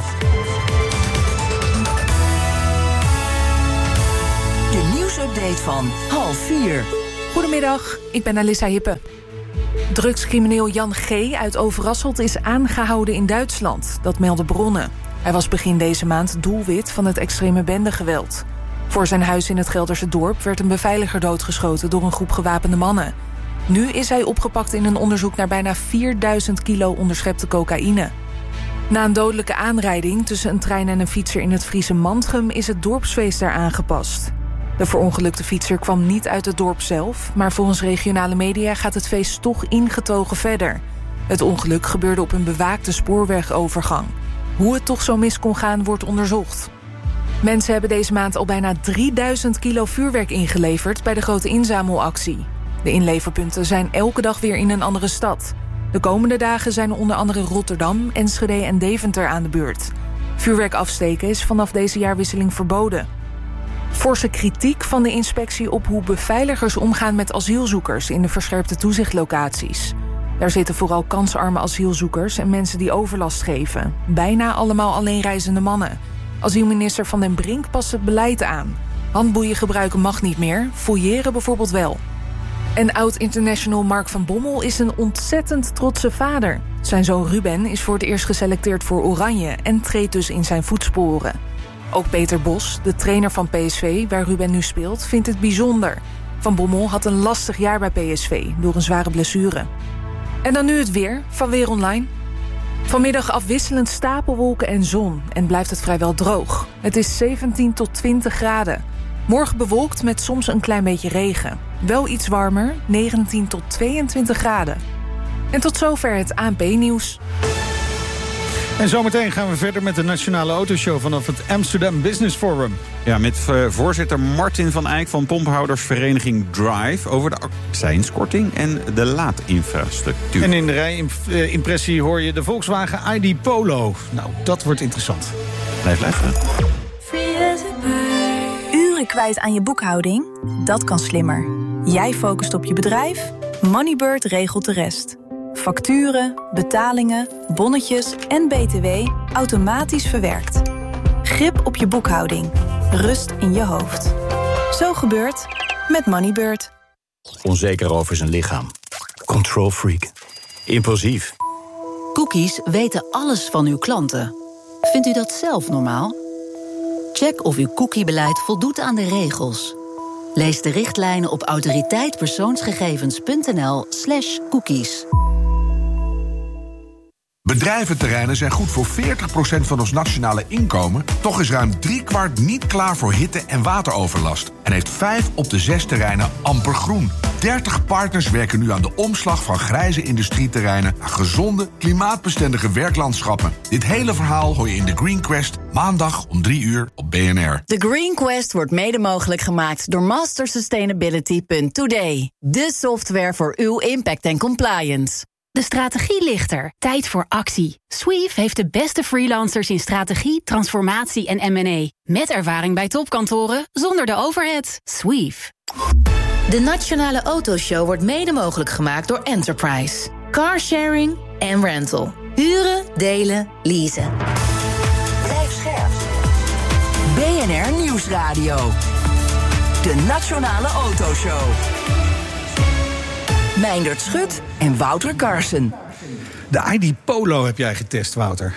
Speaker 12: De nieuwsupdate van 3:30.
Speaker 1: Goedemiddag, ik ben Alissa Hippe. Drugscrimineel Jan G. uit Overasselt is aangehouden in Duitsland. Dat melden bronnen. Hij was begin deze maand doelwit van het extreme bendegeweld. Voor zijn huis in het Gelderse dorp werd een beveiliger doodgeschoten door een groep gewapende mannen. Nu is hij opgepakt in een onderzoek naar bijna 4000 kilo onderschepte cocaïne. Na een dodelijke aanrijding tussen een trein en een fietser in het Friese Mantrum is het dorpsfeest daar aangepast. De verongelukte fietser kwam niet uit het dorp zelf, maar volgens regionale media gaat het feest toch ingetogen verder. Het ongeluk gebeurde op een bewaakte spoorwegovergang. Hoe het toch zo mis kon gaan, wordt onderzocht. Mensen hebben deze maand al bijna 3000 kilo vuurwerk ingeleverd bij de grote inzamelactie. De inleverpunten zijn elke dag weer in een andere stad. De komende dagen zijn onder andere Rotterdam, Enschede en Deventer aan de beurt. Vuurwerk afsteken is vanaf deze jaarwisseling verboden. Forse kritiek van de inspectie op hoe beveiligers omgaan met asielzoekers in de verscherpte toezichtlocaties. Daar zitten vooral kansarme asielzoekers en mensen die overlast geven. Bijna allemaal alleenreizende mannen. Asielminister Van den Brink past het beleid aan. Handboeien gebruiken mag niet meer, fouilleren bijvoorbeeld wel. En oud-international Mark van Bommel is een ontzettend trotse vader. Zijn zoon Ruben is voor het eerst geselecteerd voor Oranje en treedt dus in zijn voetsporen. Ook Peter Bos, de trainer van PSV, waar Ruben nu speelt, vindt het bijzonder. Van Bommel had een lastig jaar bij PSV door een zware blessure. En dan nu het weer van Weer Online. Vanmiddag afwisselend stapelwolken en zon en blijft het vrijwel droog. Het is 17 tot 20 graden. Morgen bewolkt met soms een klein beetje regen. Wel iets warmer, 19 tot 22 graden. En tot zover het ANP-nieuws.
Speaker 2: En zometeen gaan we verder met de Nationale Autoshow vanaf het Amsterdam Business Forum.
Speaker 3: Ja, met voorzitter Martin van Eyck van Pomphoudersvereniging Drive over de accijnskorting en de laadinfrastructuur.
Speaker 2: En in de rijimpressie hoor je de Volkswagen ID Polo. Nou, dat wordt interessant.
Speaker 3: Blijf luisteren.
Speaker 4: Uren kwijt aan je boekhouding? Dat kan slimmer. Jij focust op je bedrijf, Moneybird regelt de rest. Facturen, betalingen, bonnetjes en BTW automatisch verwerkt. Grip op je boekhouding. Rust in je hoofd. Zo gebeurt met Moneybird.
Speaker 6: Onzeker over zijn lichaam. Control freak. Impulsief.
Speaker 7: Cookies weten alles van uw klanten. Vindt u dat zelf normaal? Check of uw cookiebeleid voldoet aan de regels. Lees de richtlijnen op autoriteitpersoonsgegevens.nl/cookies.
Speaker 8: Bedrijventerreinen zijn goed voor 40% van ons nationale inkomen. Toch is ruim 3/4 niet klaar voor hitte- en wateroverlast. En heeft 5 op de 6 terreinen amper groen. 30 partners werken nu aan de omslag van grijze industrieterreinen naar gezonde, klimaatbestendige werklandschappen. Dit hele verhaal hoor je in The Green Quest maandag om 3:00 op BNR.
Speaker 5: The Green Quest wordt mede mogelijk gemaakt door mastersustainability.today. De software voor uw impact en compliance.
Speaker 29: De strategie ligt er. Tijd voor actie. Sweef heeft de beste freelancers in strategie, transformatie en M&A. Met ervaring bij topkantoren, zonder de overhead. Sweef.
Speaker 5: De Nationale Autoshow wordt mede mogelijk gemaakt door Enterprise. Carsharing en rental. Huren, delen, leasen.
Speaker 12: Blijf scherp. BNR Nieuwsradio. De Nationale Autoshow. Meindert Schut en Wouter Carson.
Speaker 2: De ID Polo heb jij getest, Wouter.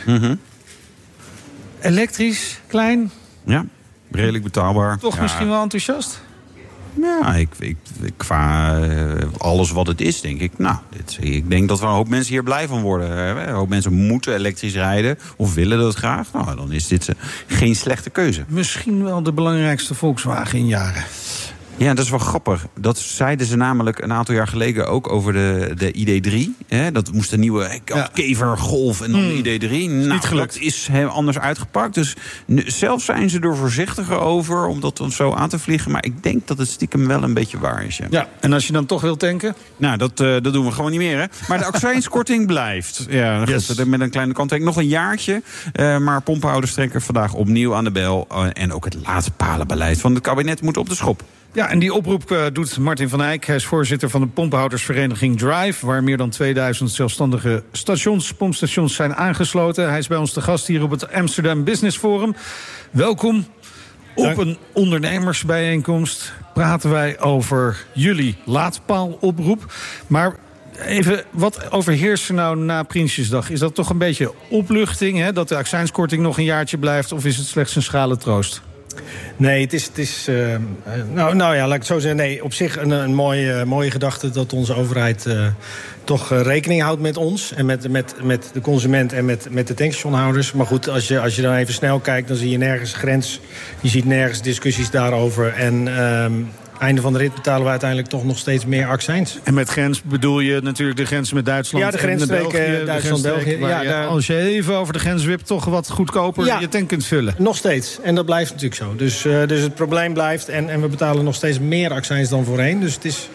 Speaker 2: Elektrisch, klein.
Speaker 3: Ja, redelijk betaalbaar.
Speaker 2: Toch misschien wel enthousiast?
Speaker 3: Ja, qua alles wat het is, denk ik. Nou, ik denk dat er een hoop mensen hier blij van worden. Een hoop mensen moeten elektrisch rijden of willen dat graag. Nou, dan is dit geen slechte keuze.
Speaker 2: Misschien wel de belangrijkste Volkswagen in jaren.
Speaker 3: Ja, dat is wel grappig. Dat zeiden ze namelijk een aantal jaar geleden ook over de ID3. Dat moest een nieuwe Kever, Golf en dan de ID3. Nou, dat is anders uitgepakt. Dus zelf zijn ze er voorzichtiger over om dat dan zo aan te vliegen. Maar ik denk dat het stiekem wel een beetje waar is.
Speaker 2: Ja, en als je dan toch wilt tanken?
Speaker 3: Nou, dat doen we gewoon niet meer, hè. Maar de accijnskorting blijft. Ja, goed, met een kleine kanttekening. Nog een jaartje. Maar pomphouders trekken vandaag opnieuw aan de bel. En ook het laadpalenbeleid van het kabinet moet op de schop.
Speaker 2: Ja, en die oproep doet Martin van Eyck. Hij is voorzitter van de pomphoudersvereniging Drive, waar meer dan 2000 zelfstandige pompstations zijn aangesloten. Hij is bij ons te gast hier op het Amsterdam Business Forum. Welkom. Op een ondernemersbijeenkomst praten wij over jullie laadpaaloproep. Maar even, wat overheerst er nou na Prinsjesdag? Is dat toch een beetje opluchting, hè, dat de accijnskorting nog een jaartje blijft, of is het slechts een schrale troost?
Speaker 9: Nee, het is nou ja, laat ik het zo zeggen. Nee, op zich een mooie gedachte dat onze overheid toch rekening houdt met ons en met de consument en met de tankstationhouders. Maar goed, als je dan even snel kijkt, dan zie je nergens grens. Je ziet nergens discussies daarover. En einde van de rit betalen we uiteindelijk toch nog steeds meer accijns.
Speaker 2: En met grens bedoel je natuurlijk de grens met Duitsland.
Speaker 9: Ja, de grensstreken Duitsland-België.
Speaker 2: Ja, als je even over de grens wipt, toch wat goedkoper je tank kunt vullen.
Speaker 9: Nog steeds. En dat blijft natuurlijk zo. Dus het probleem blijft. En we betalen nog steeds meer accijns dan voorheen. Dus het is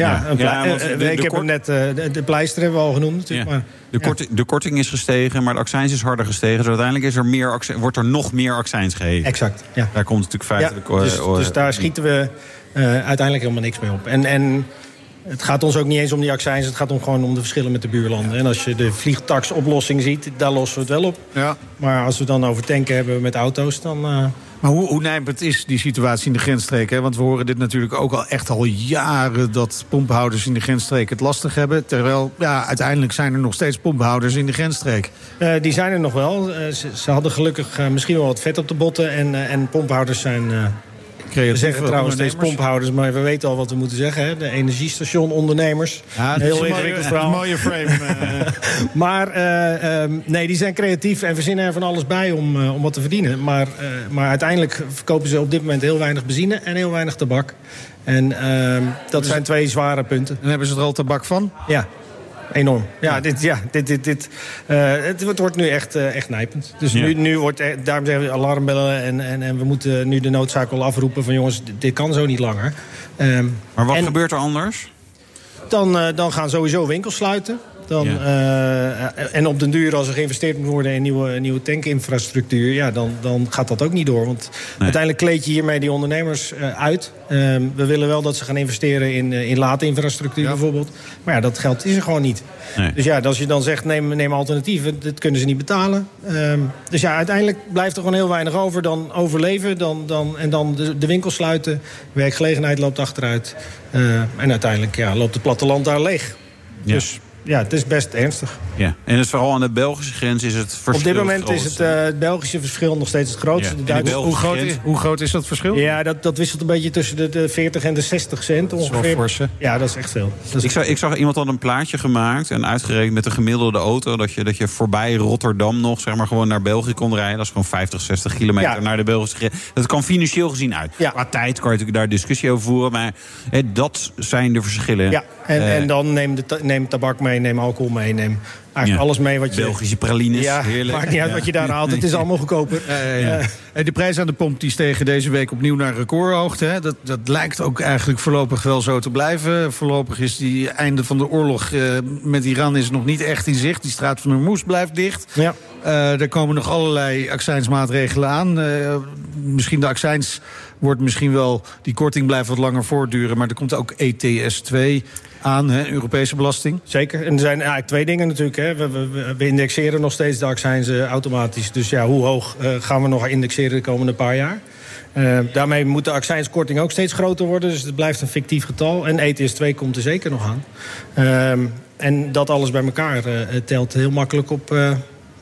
Speaker 9: ik heb hem net de pleister hebben we al genoemd natuurlijk.
Speaker 3: Ja. Maar de korting is gestegen, maar de accijns is harder gestegen. Dus uiteindelijk wordt er nog meer accijns gegeven.
Speaker 9: Exact. Ja.
Speaker 3: Daar komt het natuurlijk feitelijk.
Speaker 9: Dus daar schieten we uiteindelijk helemaal niks mee op. En het gaat ons ook niet eens om die accijns. Het gaat gewoon om de verschillen met de buurlanden. En als je de vliegtaxoplossing ziet, daar lossen we het wel op. Ja. Maar als we dan over tanken hebben met auto's, dan...
Speaker 2: Maar hoe nijpend is die situatie in de grensstreken? Want we horen dit natuurlijk ook al jaren, dat pomphouders in de grensstreken het lastig hebben. Terwijl, uiteindelijk zijn er nog steeds pomphouders in de grensstreek.
Speaker 9: Die zijn er nog wel. Ze hadden gelukkig misschien wel wat vet op de botten. En pomphouders zijn... We zeggen trouwens steeds pomphouders, maar we weten al wat we moeten zeggen. Hè? De energiestationondernemers.
Speaker 2: Ja, heel ingewikkeld verhaal. Een mooie frame.
Speaker 9: Maar nee, die zijn creatief en verzinnen er van alles bij om wat te verdienen. Maar uiteindelijk verkopen ze op dit moment heel weinig benzine en heel weinig tabak. En dat zijn twee zware punten.
Speaker 2: En hebben ze er al tabak van?
Speaker 9: Ja. Enorm. Het wordt nu echt nijpend. Dus nu wordt daarom zeggen we alarmbellen en we moeten nu de noodzaak wel afroepen van jongens, dit kan zo niet langer.
Speaker 3: Maar wat gebeurt er anders?
Speaker 9: Dan gaan sowieso winkels sluiten. En op den duur, als er geïnvesteerd moet worden in nieuwe tankinfrastructuur, dan gaat dat ook niet door. Want uiteindelijk kleed je hiermee die ondernemers uit. We willen wel dat ze gaan investeren in laadinfrastructuur bijvoorbeeld. Maar dat geld is er gewoon niet. Nee. Dus als je dan zegt, neem alternatieven, dat kunnen ze niet betalen. Dus uiteindelijk blijft er gewoon heel weinig over. Dan overleven en dan de winkel sluiten. Werkgelegenheid loopt achteruit. En uiteindelijk loopt het platteland daar leeg. Ja. Dus ja, het is best ernstig.
Speaker 3: Ja. En het vooral aan de Belgische grens is het verschil.
Speaker 9: Op dit moment is het Belgische verschil nog steeds het grootste.
Speaker 3: Ja.
Speaker 2: Hoe groot is dat verschil?
Speaker 9: Ja, dat wisselt een beetje tussen de 40 en de 60 cent ongeveer.
Speaker 2: Dat is wel
Speaker 9: ja, dat is echt veel.
Speaker 3: Ik zag iemand had een plaatje gemaakt en uitgerekend met een gemiddelde auto dat je voorbij Rotterdam nog gewoon naar België kon rijden. Dat is gewoon 50, 60 kilometer naar de Belgische grens. Dat kan financieel gezien uit. Ja. Qua tijd kan je natuurlijk daar discussie over voeren, maar dat zijn de verschillen. Ja,
Speaker 9: en dan neem tabak mee, neem alcohol mee, neem eigenlijk alles mee wat je...
Speaker 3: Belgische pralines, heerlijk.
Speaker 9: Maakt niet uit wat je daar haalt, het is allemaal goedkoper.
Speaker 2: De prijs aan de pomp die stegen deze week opnieuw naar recordhoogte. Hè? Dat lijkt ook eigenlijk voorlopig wel zo te blijven. Voorlopig is die einde van de oorlog met Iran is nog niet echt in zicht. Die straat van Hormuz blijft dicht. Ja. Er komen nog allerlei accijnsmaatregelen aan. Misschien de accijns wordt misschien wel... Die korting blijft wat langer voortduren, maar er komt ook ETS 2... aan, Europese belasting?
Speaker 9: Zeker. En er zijn eigenlijk twee dingen natuurlijk. Hè. We indexeren nog steeds de accijns automatisch. Dus hoe hoog gaan we nog indexeren de komende paar jaar? Daarmee moet de accijnskorting ook steeds groter worden. Dus het blijft een fictief getal. En ETS 2 komt er zeker nog aan. En dat alles bij elkaar telt heel makkelijk op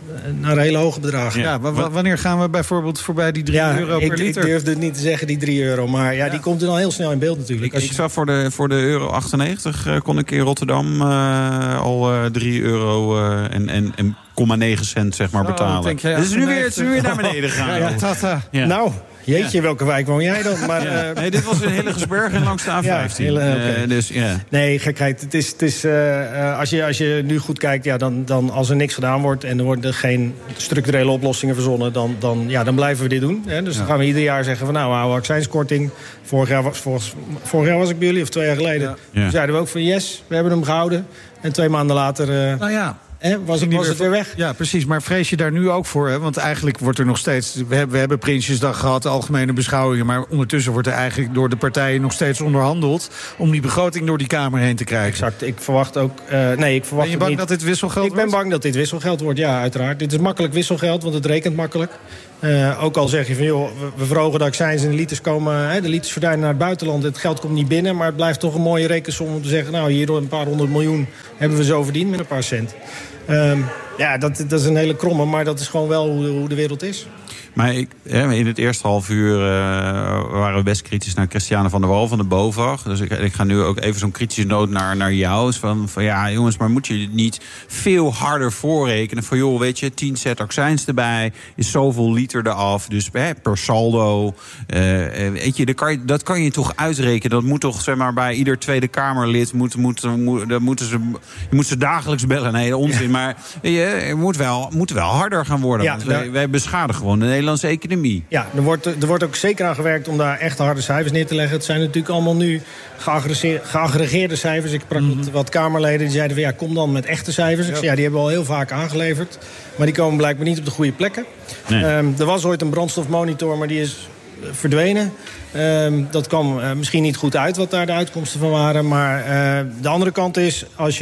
Speaker 9: naar hele hoge bedragen.
Speaker 2: Ja, wanneer gaan we bijvoorbeeld voorbij die 3 euro per liter?
Speaker 9: Ik durfde het niet te zeggen, die 3 euro. Maar die komt er dan heel snel in beeld natuurlijk.
Speaker 3: Ik zag voor de euro 98 kon ik in Rotterdam al 3 euro en 0,9 cent zeg maar betalen. Het is nu weer naar beneden gegaan.
Speaker 9: Nou... Jeetje, welke wijk woon jij dan? Maar,
Speaker 3: nee, dit was in Hillegersberg en langs de A15.
Speaker 9: Nee, gekheid. Het is als je nu goed kijkt, dan als er niks gedaan wordt en er worden geen structurele oplossingen verzonnen, dan blijven we dit doen. Hè? Dus dan gaan we ieder jaar zeggen van oude accijnskorting. Vorig jaar was ik bij jullie, of 2 jaar geleden. Toen zeiden we ook van yes, we hebben hem gehouden. En 2 maanden later... was het weer weg?
Speaker 2: Ja, precies. Maar vrees je daar nu ook voor? Hè? Want eigenlijk wordt er nog steeds... We hebben Prinsjesdag gehad, de algemene beschouwingen... maar ondertussen wordt er eigenlijk door de partijen nog steeds onderhandeld... om die begroting door die Kamer heen te krijgen.
Speaker 9: Exact. Ik verwacht ook... Ben
Speaker 2: je bang dat dit wisselgeld wordt?
Speaker 9: Ik ben bang dat dit wisselgeld wordt, ja, uiteraard. Dit is makkelijk wisselgeld, want het rekent makkelijk. Ook al zeg je van, joh, we verhogen de accijns en de liters komen... de liters verdwijnen naar het buitenland, het geld komt niet binnen... maar het blijft toch een mooie rekensom om te zeggen... nou, hierdoor een paar 100 miljoen hebben we zo verdiend met een paar cent. Dat is een hele kromme, maar dat is gewoon wel hoe de wereld is.
Speaker 3: Maar in het eerste half uur waren we best kritisch naar Christiane van der Wal van de BOVAG. Dus ik ga nu ook even zo'n kritische noot naar jou. Van ja, jongens, maar moet je niet veel harder voorrekenen? Van joh, weet je, 10 set accijns erbij, is zoveel liter eraf. Dus per saldo, weet je, dat kan je toch uitrekenen. Dat moet toch, zeg maar, bij ieder Tweede Kamerlid je moet ze dagelijks bellen. Nee, onzin. Ja. Maar je moet wel harder gaan worden. Ja, want wij beschadigen gewoon de Nederlandse economie.
Speaker 9: Ja, er wordt ook zeker aan gewerkt om daar echt harde cijfers neer te leggen. Het zijn natuurlijk allemaal nu geaggregeerde cijfers. Ik sprak met wat Kamerleden die zeiden van kom dan met echte cijfers. Ik zei, die hebben we al heel vaak aangeleverd. Maar die komen blijkbaar niet op de goede plekken. Nee. Er was ooit een brandstofmonitor, maar die is verdwenen. Dat kwam misschien niet goed uit wat daar de uitkomsten van waren. Maar de andere kant is, als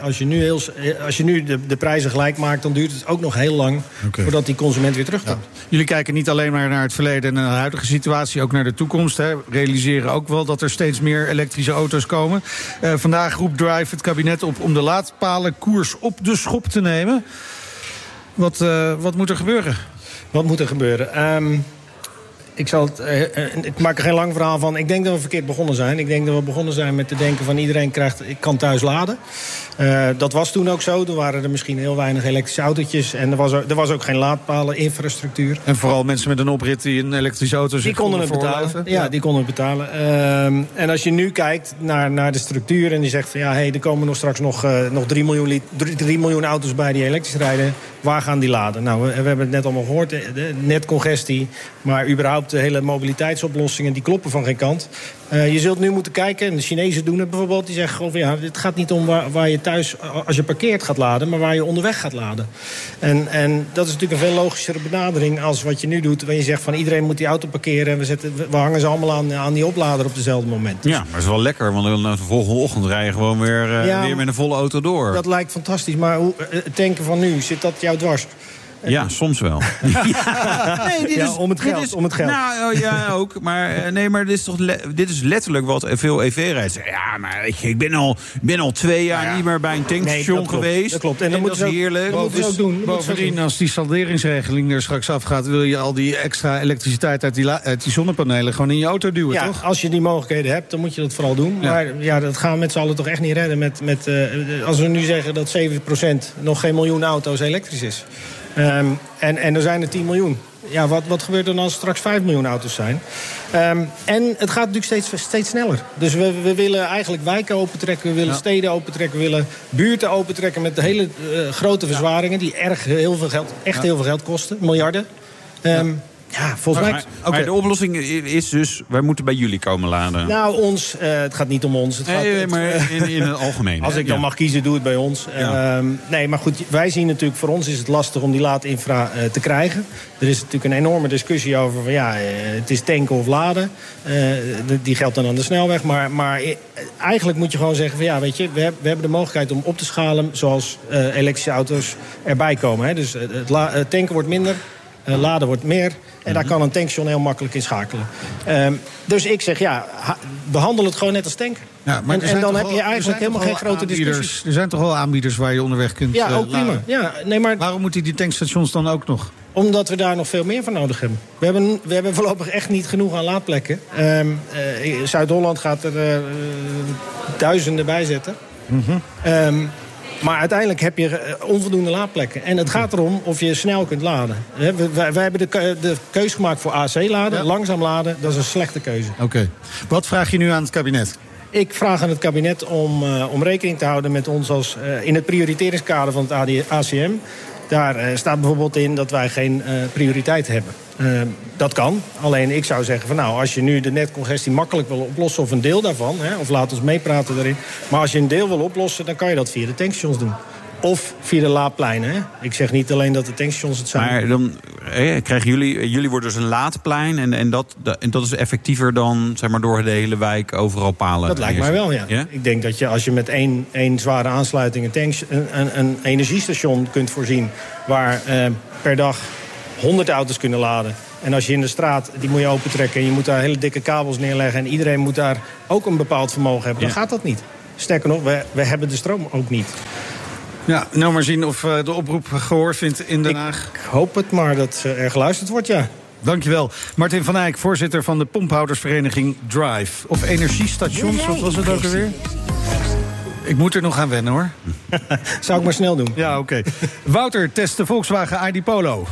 Speaker 9: je nu de prijzen gelijk maakt, dan duurt het ook nog heel lang voordat die consument weer terugkomt.
Speaker 2: Ja. Jullie kijken niet alleen maar naar het verleden en naar de huidige situatie, ook naar de toekomst. Hè. Realiseren ook wel dat er steeds meer elektrische auto's komen. Vandaag roept Drive het kabinet op om de laadpalen koers op de schop te nemen. Wat moet er gebeuren?
Speaker 9: Wat moet er gebeuren? Ik maak er geen lang verhaal van. Ik denk dat we verkeerd begonnen zijn. Ik denk dat we begonnen zijn met te denken van iedereen kan thuis laden. Dat was toen ook zo. Toen waren er misschien heel weinig elektrische autootjes. En er was ook geen laadpalen, infrastructuur.
Speaker 2: En vooral mensen met een oprit die een elektrische auto
Speaker 9: die konden het betalen. Ja, die konden het betalen. En als je nu kijkt naar de structuur en die zegt van er komen nog straks nog 3 miljoen auto's bij die elektrisch rijden. Waar gaan die laden? Nou, we hebben het net allemaal gehoord. Net congestie, maar überhaupt de hele mobiliteitsoplossingen die kloppen van geen kant. Je zult nu moeten kijken, en de Chinezen doen het bijvoorbeeld, die zeggen gewoon het gaat niet om waar je thuis, als je parkeert, gaat laden, maar waar je onderweg gaat laden. En dat is natuurlijk een veel logischere benadering als wat je nu doet, waar je zegt van iedereen moet die auto parkeren en we hangen ze allemaal aan die oplader op dezelfde moment.
Speaker 3: Ja, maar het is wel lekker, want de volgende ochtend rij je gewoon weer met een volle auto door.
Speaker 9: Dat lijkt fantastisch, maar het tanken van nu, zit dat jou dwars?
Speaker 3: Ja, soms wel.
Speaker 9: Om het geld.
Speaker 3: Nou, ja, ook. Maar dit is letterlijk wat veel EV-rijders zeggen. Ja, maar weet je, ik ben al 2 jaar niet meer bij een tankstation geweest. Dat
Speaker 9: klopt. En
Speaker 3: dat is heerlijk.
Speaker 9: Dat moeten we ook doen.
Speaker 2: Bovendien, als die salderingsregeling er straks afgaat, wil je al die extra elektriciteit uit die zonnepanelen gewoon in je auto duwen, toch?
Speaker 9: Als je die mogelijkheden hebt, dan moet je dat vooral doen. Ja. Maar dat gaan we met z'n allen toch echt niet redden. Als we nu zeggen dat 7% nog geen miljoen auto's elektrisch is. En er zijn er 10 miljoen. Ja, wat gebeurt er dan als er straks 5 miljoen auto's zijn? En het gaat natuurlijk steeds sneller. Dus we willen eigenlijk wijken opentrekken. We willen steden opentrekken. We willen buurten opentrekken met hele grote verzwaringen die heel veel geld kosten. Miljarden. Ja, volgens mij.
Speaker 3: Maar de oplossing is dus, wij moeten bij jullie komen laden.
Speaker 9: Nou, het gaat niet om ons.
Speaker 3: Maar in het algemeen.
Speaker 9: Als ik dan mag kiezen, doe het bij ons. Ja. Nee, maar goed, wij zien natuurlijk, voor ons is het lastig om die laadinfra te krijgen. Er is natuurlijk een enorme discussie over van het is tanken of laden. Die geldt dan aan de snelweg. Maar eigenlijk moet je gewoon zeggen van weet je, we hebben de mogelijkheid om op te schalen zoals elektrische auto's erbij komen. Hè. Dus het tanken wordt minder. Laden wordt meer. En daar kan een tankstation heel makkelijk in schakelen. Dus ik zeg, behandel het gewoon net als tanken.
Speaker 2: Ja, maar
Speaker 9: en dan heb je eigenlijk helemaal geen grote discussies.
Speaker 2: Er zijn toch wel aanbieders waar je onderweg kunt
Speaker 9: Ja, ook prima. Ja, maar
Speaker 2: waarom moeten die tankstations dan ook nog?
Speaker 9: Omdat we daar nog veel meer van nodig hebben. We hebben voorlopig echt niet genoeg aan laadplekken. Zuid-Holland gaat er duizenden bij zetten. Maar uiteindelijk heb je onvoldoende laadplekken. En het gaat erom of je snel kunt laden. Wij hebben de keuze gemaakt voor AC-laden. Ja. Langzaam laden, dat is een slechte keuze.
Speaker 2: Oké. Wat vraag je nu aan het kabinet?
Speaker 9: Ik vraag aan het kabinet om rekening te houden met ons als in het prioriteringskader van het ACM. Daar staat bijvoorbeeld in dat wij geen prioriteit hebben. Dat kan. Alleen ik zou zeggen van als je nu de netcongestie makkelijk wil oplossen, of een deel daarvan, of laat ons meepraten daarin. Maar als je een deel wil oplossen, dan kan je dat via de tankstations doen. Of via de laadpleinen. Hè? Ik zeg niet alleen dat de tankstations het zijn.
Speaker 3: Maar dan krijgen jullie worden dus een laadplein. En dat is effectiever dan zeg maar, door de hele wijk overal palen.
Speaker 9: Dat lijkt mij wel, ja. Ik denk dat je als je met één zware aansluiting een energiestation kunt voorzien, waar per dag 100 auto's kunnen laden. En als je in de straat, die moet je opentrekken, en je moet daar hele dikke kabels neerleggen, en iedereen moet daar ook een bepaald vermogen hebben, dan gaat dat niet. Sterker nog, we hebben de stroom ook niet.
Speaker 2: Ja, nou maar zien of de oproep gehoor vindt in Den Haag.
Speaker 9: Ik hoop het maar dat er geluisterd wordt, ja.
Speaker 2: Dankjewel. Martin van Eyck, voorzitter van de pomphoudersvereniging Drive. Of energiestations, wat was het ook alweer? Ik moet er nog aan wennen, hoor.
Speaker 9: Zou ik maar snel doen.
Speaker 2: Ja, oké. Wouter test de Volkswagen ID Polo.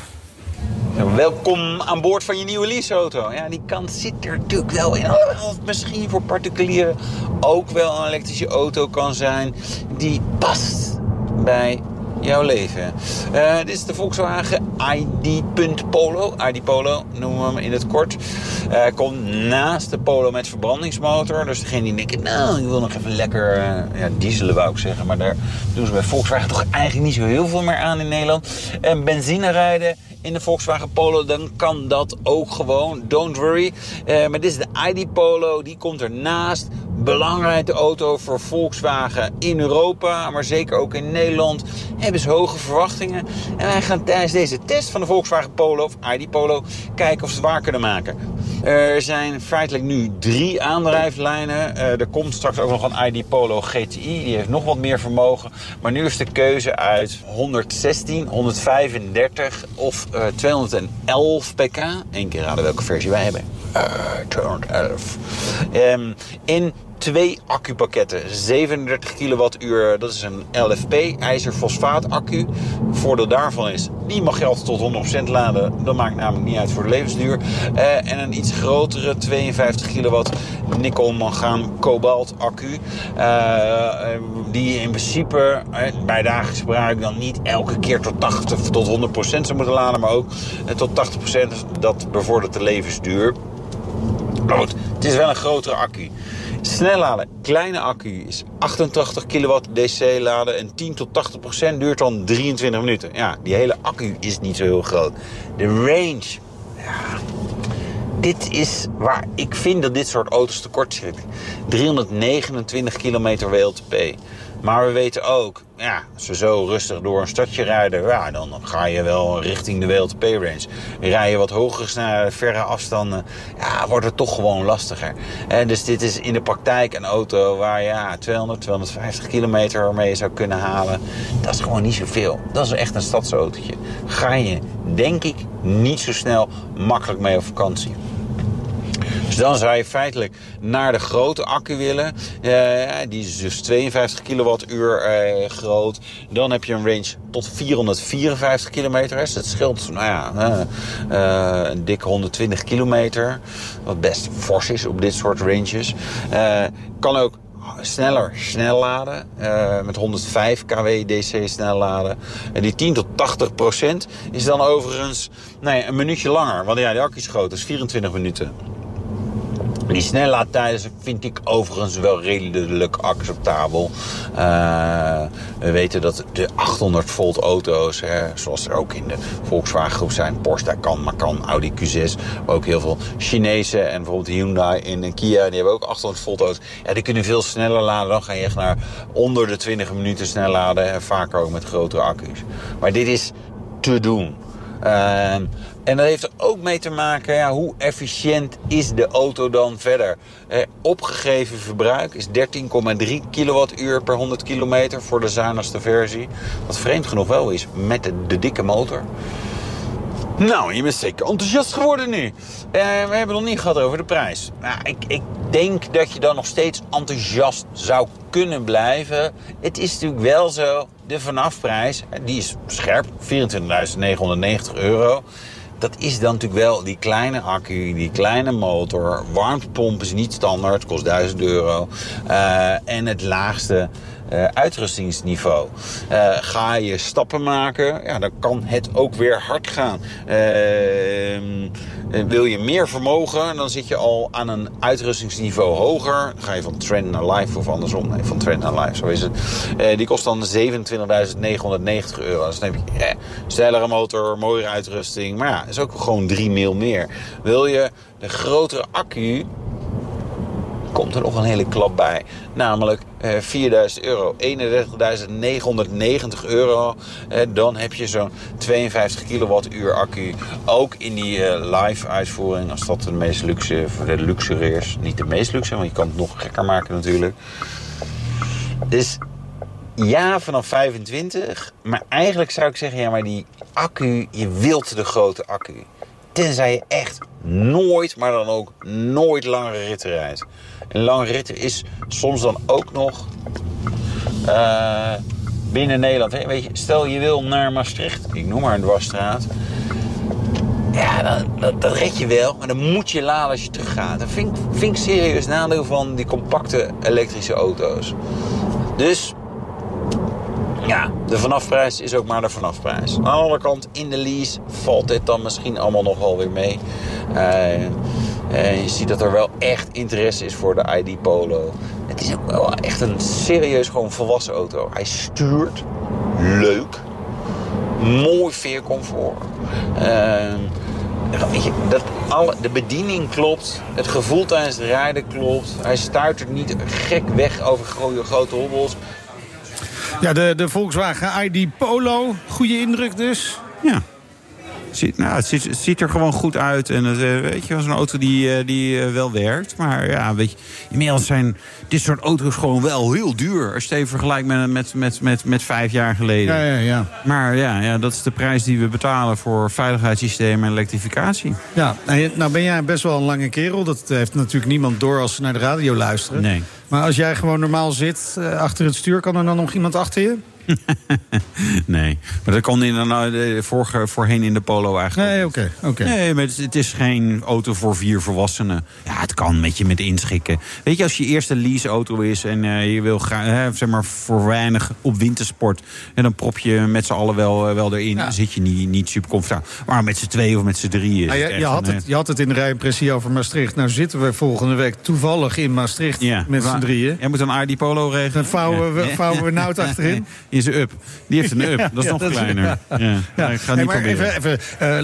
Speaker 10: Welkom aan boord van je nieuwe leaseauto. Ja, die kant zit er natuurlijk wel in. Alhoewel het misschien voor particulieren ook wel een elektrische auto kan zijn die past bij jouw leven. Dit is de Volkswagen ID. Polo. ID Polo noemen we hem in het kort. Komt naast de Polo met verbrandingsmotor. Dus degene die denkt, ik wil nog even lekker dieselen wou ik zeggen. Maar daar doen ze bij Volkswagen toch eigenlijk niet zo heel veel meer aan in Nederland. En benzine rijden in de Volkswagen Polo, dan kan dat ook gewoon. Don't worry. Maar dit is de ID Polo. Die komt ernaast. Belangrijke auto voor Volkswagen in Europa, maar zeker ook in Nederland. Hebben ze hoge verwachtingen. En wij gaan tijdens deze test van de Volkswagen Polo, of ID Polo, kijken of ze het waar kunnen maken. Er zijn feitelijk nu 3 aandrijflijnen. Er komt straks ook nog een ID Polo GTI. Die heeft nog wat meer vermogen. Maar nu is de keuze uit 116, 135 of 211 pk. Eén keer raden welke versie wij hebben. 211. In 2 accupakketten. 37 kilowattuur, dat is een LFP, ijzerfosfaat accu. Voordeel daarvan is, die mag je altijd tot 100% laden. Dat maakt namelijk niet uit voor de levensduur. En een iets grotere 52 kilowatt nikkel, mangaan, kobalt accu. Die in principe bij dagelijks gebruik dan niet elke keer tot 80 tot 100% zou moeten laden. Maar ook tot 80%, dat bevordert de levensduur. Maar goed, het is wel een grotere accu. Snel laden, kleine accu is 88 kilowatt DC laden en 10 tot 80% duurt dan 23 minuten. Ja, die hele accu is niet zo heel groot. De range, dit is waar ik vind dat dit soort auto's tekort zitten. 329 kilometer WLTP. Maar we weten ook, als we zo rustig door een stadje rijden, dan ga je wel richting de WLTP-range. Rij je wat hogere snelheden, verre afstanden, wordt het toch gewoon lastiger. Dus dit is in de praktijk een auto waar je 200, 250 kilometer mee zou kunnen halen. Dat is gewoon niet zoveel. Dat is echt een stadsautootje. Ga je, denk ik, niet zo snel makkelijk mee op vakantie. Dus dan zou je feitelijk naar de grote accu willen. Die is dus 52 kilowattuur groot. Dan heb je een range tot 454 kilometer. Dus dat scheelt een dikke 120 kilometer. Wat best fors is op dit soort ranges. Kan ook snel laden. Met 105 kW DC snel laden. En die 10 tot 80% is dan overigens een minuutje langer. Want de accu is groot. Dat is 24 minuten. Die snellaadtijden vind ik overigens wel redelijk acceptabel. We weten dat de 800 volt auto's, zoals er ook in de Volkswagen groep zijn, Porsche daar kan, Macan, Audi Q6, maar ook heel veel Chinese en bijvoorbeeld Hyundai en Kia, die hebben ook 800 volt auto's. Ja, die kunnen veel sneller laden. Dan ga je echt naar onder de 20 minuten snel laden en vaak ook met grotere accu's. Maar dit is te doen. En dat heeft er ook mee te maken, hoe efficiënt is de auto dan verder? Opgegeven verbruik is 13,3 kilowattuur per 100 kilometer voor de zuinigste versie. Wat vreemd genoeg wel is met de dikke motor. Nou, je bent zeker enthousiast geworden nu. We hebben het nog niet gehad over de prijs. Ik denk dat je dan nog steeds enthousiast zou kunnen blijven. Het is natuurlijk wel zo, de vanafprijs, die is scherp, €24.990. Dat is dan natuurlijk wel die kleine accu, die kleine motor. Warmtepomp is niet standaard, kost €1.000. En het laagste uitrustingsniveau. Ga je stappen maken, dan kan het ook weer hard gaan. Wil je meer vermogen, dan zit je al aan een uitrustingsniveau hoger. Dan ga je van Trend naar Life of andersom. Nee, van Trend naar Life, zo is het. Die kost dan €27.990. Dus dan heb je steilere motor, mooiere uitrusting. Maar dat is ook gewoon 3 mil meer. Wil je de grotere accu, komt er nog een hele klap bij. Namelijk €4.000, €31.990. Dan heb je zo'n 52 kilowattuur accu. Ook in die live uitvoering, als dat de meest luxe, voor de luxuriërs. Niet de meest luxe, want je kan het nog gekker maken natuurlijk. Dus ja, vanaf 25. Maar eigenlijk zou ik zeggen, maar die accu, je wilt de grote accu. Tenzij je echt nooit, maar dan ook nooit langere ritten rijdt. En lange ritten is soms dan ook nog binnen Nederland. Weet je, stel je wil naar Maastricht, ik noem maar een dwarsstraat. Ja, dat red je wel, maar dan moet je laden als je teruggaat. Dat vind ik serieus nadeel van die compacte elektrische auto's. Dus ja, de vanafprijs is ook maar de vanafprijs. Aan de andere kant, in de lease valt dit dan misschien allemaal nog wel weer mee. Je ziet dat er wel echt interesse is voor de ID Polo. Het is ook wel echt een serieus gewoon volwassen auto. Hij stuurt leuk. Mooi veercomfort. Weet je, de bediening klopt. Het gevoel tijdens het rijden klopt. Hij stuitert niet gek weg over grote hobbels.
Speaker 2: Ja, de Volkswagen ID Polo. Goede indruk dus.
Speaker 3: Ja. Het ziet er gewoon goed uit. En weet je, zo'n auto die wel werkt. Maar ja, weet je, inmiddels zijn dit soort auto's gewoon wel heel duur. Als je het even vergelijkt met 5 jaar geleden.
Speaker 2: Ja.
Speaker 3: Maar ja, dat is de prijs die we betalen voor veiligheidssystemen en elektrificatie.
Speaker 2: Ja, nou ben jij best wel een lange kerel. Dat heeft natuurlijk niemand door als ze naar de radio luisteren.
Speaker 3: Nee.
Speaker 2: Maar als jij gewoon normaal zit achter het stuur, kan er dan nog iemand achter je?
Speaker 3: Nee, maar dat kon voorheen in de Polo eigenlijk.
Speaker 2: Nee, oké.
Speaker 3: Nee, maar het is geen auto voor 4 volwassenen. Ja, het kan met je inschikken. Weet je, als je eerste leaseauto is en je wil graag, zeg maar voor weinig op wintersport, en dan prop je met z'n allen wel erin. Dan zit je niet super comfortabel. Maar met z'n 2 of met z'n 3 is
Speaker 2: je had het in de rijimpressie over Maastricht. Nou zitten we volgende week toevallig in Maastricht met z'n 3.
Speaker 3: Jij moet een ID Polo regelen.
Speaker 2: Dan vouwen we Nout achterin.
Speaker 3: Is een up. Die heeft een up. Dat is nog kleiner. Ik ga niet proberen.
Speaker 2: Even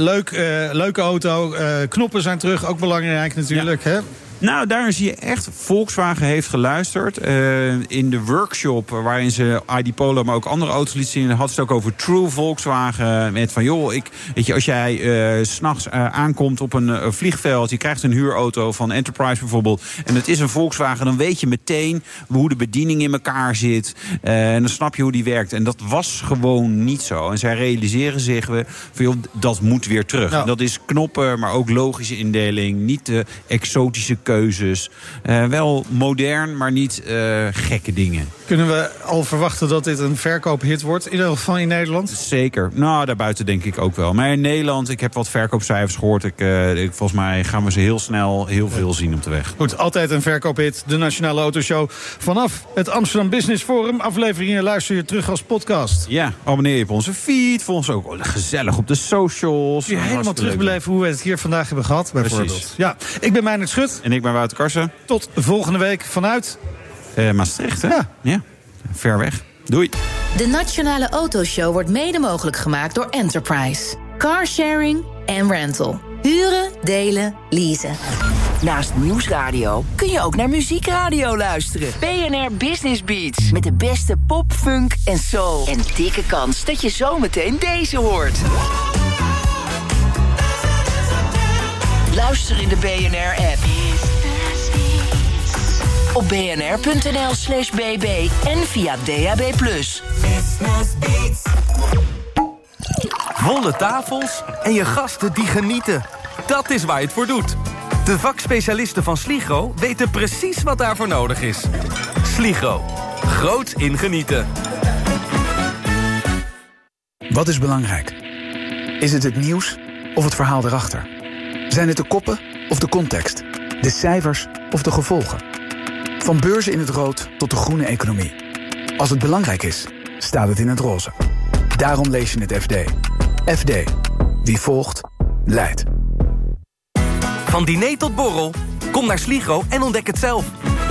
Speaker 2: leuke auto. Knoppen zijn terug. Ook belangrijk natuurlijk. Hè?
Speaker 3: Nou, daar zie je echt, Volkswagen heeft geluisterd. In de workshop waarin ze ID Polo, maar ook andere auto's liet zien, had ze het ook over True Volkswagen. Met van, joh, weet je, als jij 's nachts aankomt op een vliegveld, je krijgt een huurauto van Enterprise bijvoorbeeld, en het is een Volkswagen, dan weet je meteen hoe de bediening in elkaar zit. En dan snap je hoe die werkt. En dat was gewoon niet zo. En zij realiseren zich van, joh, dat moet weer terug. Ja. Dat is knoppen, maar ook logische indeling. Niet de exotische keuzes. Wel modern, maar niet gekke dingen.
Speaker 2: Kunnen we al verwachten dat dit een verkoophit wordt? In ieder geval in Nederland?
Speaker 3: Zeker. Nou, daarbuiten denk ik ook wel. Maar in Nederland, ik heb wat verkoopcijfers gehoord. Volgens mij gaan we ze heel snel heel veel zien op de weg.
Speaker 2: Goed, altijd een verkoophit. De Nationale Autoshow vanaf het Amsterdam Business Forum. Afleveringen luister je terug als podcast.
Speaker 3: Ja, abonneer je op onze feed. Volg ons ook gezellig op de socials.
Speaker 2: Je helemaal terugbeleven hoe we het hier vandaag hebben gehad, bijvoorbeeld. Precies. Ja, ik ben Meijnerd Schut.
Speaker 3: En ik ben Wouter Karsen.
Speaker 2: Tot volgende week vanuit
Speaker 3: Maastricht, hè? Ja. Ver weg. Doei.
Speaker 29: De Nationale Autoshow wordt mede mogelijk gemaakt door Enterprise. Carsharing en rental. Huren, delen, leasen.
Speaker 12: Naast Nieuwsradio kun je ook naar Muziekradio luisteren. BNR Business Beats. Met de beste pop, funk en soul. En dikke kans dat je zometeen deze hoort. Luister in de BNR-app. Op bnr.nl/bb en via DAB+.
Speaker 11: Volle tafels en je gasten die genieten. Dat is waar je het voor doet. De vakspecialisten van Sligro weten precies wat daarvoor nodig is. Sligro. Groots in genieten.
Speaker 26: Wat is belangrijk? Is het nieuws of het verhaal erachter? Zijn het de koppen of de context? De cijfers of de gevolgen? Van beurzen in het rood tot de groene economie. Als het belangrijk is, staat het in het roze. Daarom lees je het FD. FD. Wie volgt, leidt.
Speaker 11: Van diner tot borrel, kom naar Sligro en ontdek het zelf.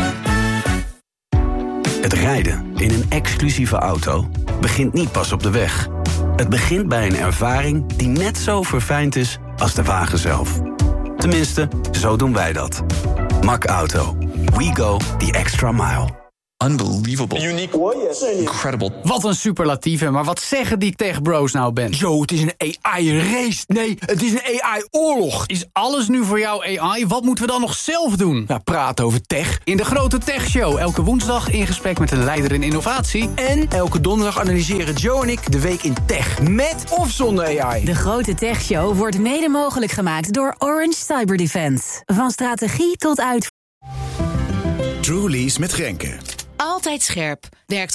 Speaker 13: Het rijden in een exclusieve auto begint niet pas op de weg. Het begint bij een ervaring die net zo verfijnd is als de wagen zelf. Tenminste, zo doen wij dat. Mack Auto. We go the extra mile.
Speaker 14: Unbelievable. Unique. Incredible. Wat een superlatieve, maar wat zeggen die tech-bros nou, Ben?
Speaker 15: Yo, het is een AI-race. Nee, het is een AI-oorlog.
Speaker 14: Is alles nu voor jou AI? Wat moeten we dan nog zelf doen?
Speaker 15: Ja, praten over tech.
Speaker 14: In de Grote Tech Show, elke woensdag in gesprek met een leider in innovatie.
Speaker 15: En elke donderdag analyseren Joe en ik de week in tech. Met of zonder AI.
Speaker 29: De Grote Tech Show wordt mede mogelijk gemaakt door Orange Cyber Defense. Van strategie tot uitvoering.
Speaker 16: Truly's met Grenke.
Speaker 17: Altijd scherp. Werkt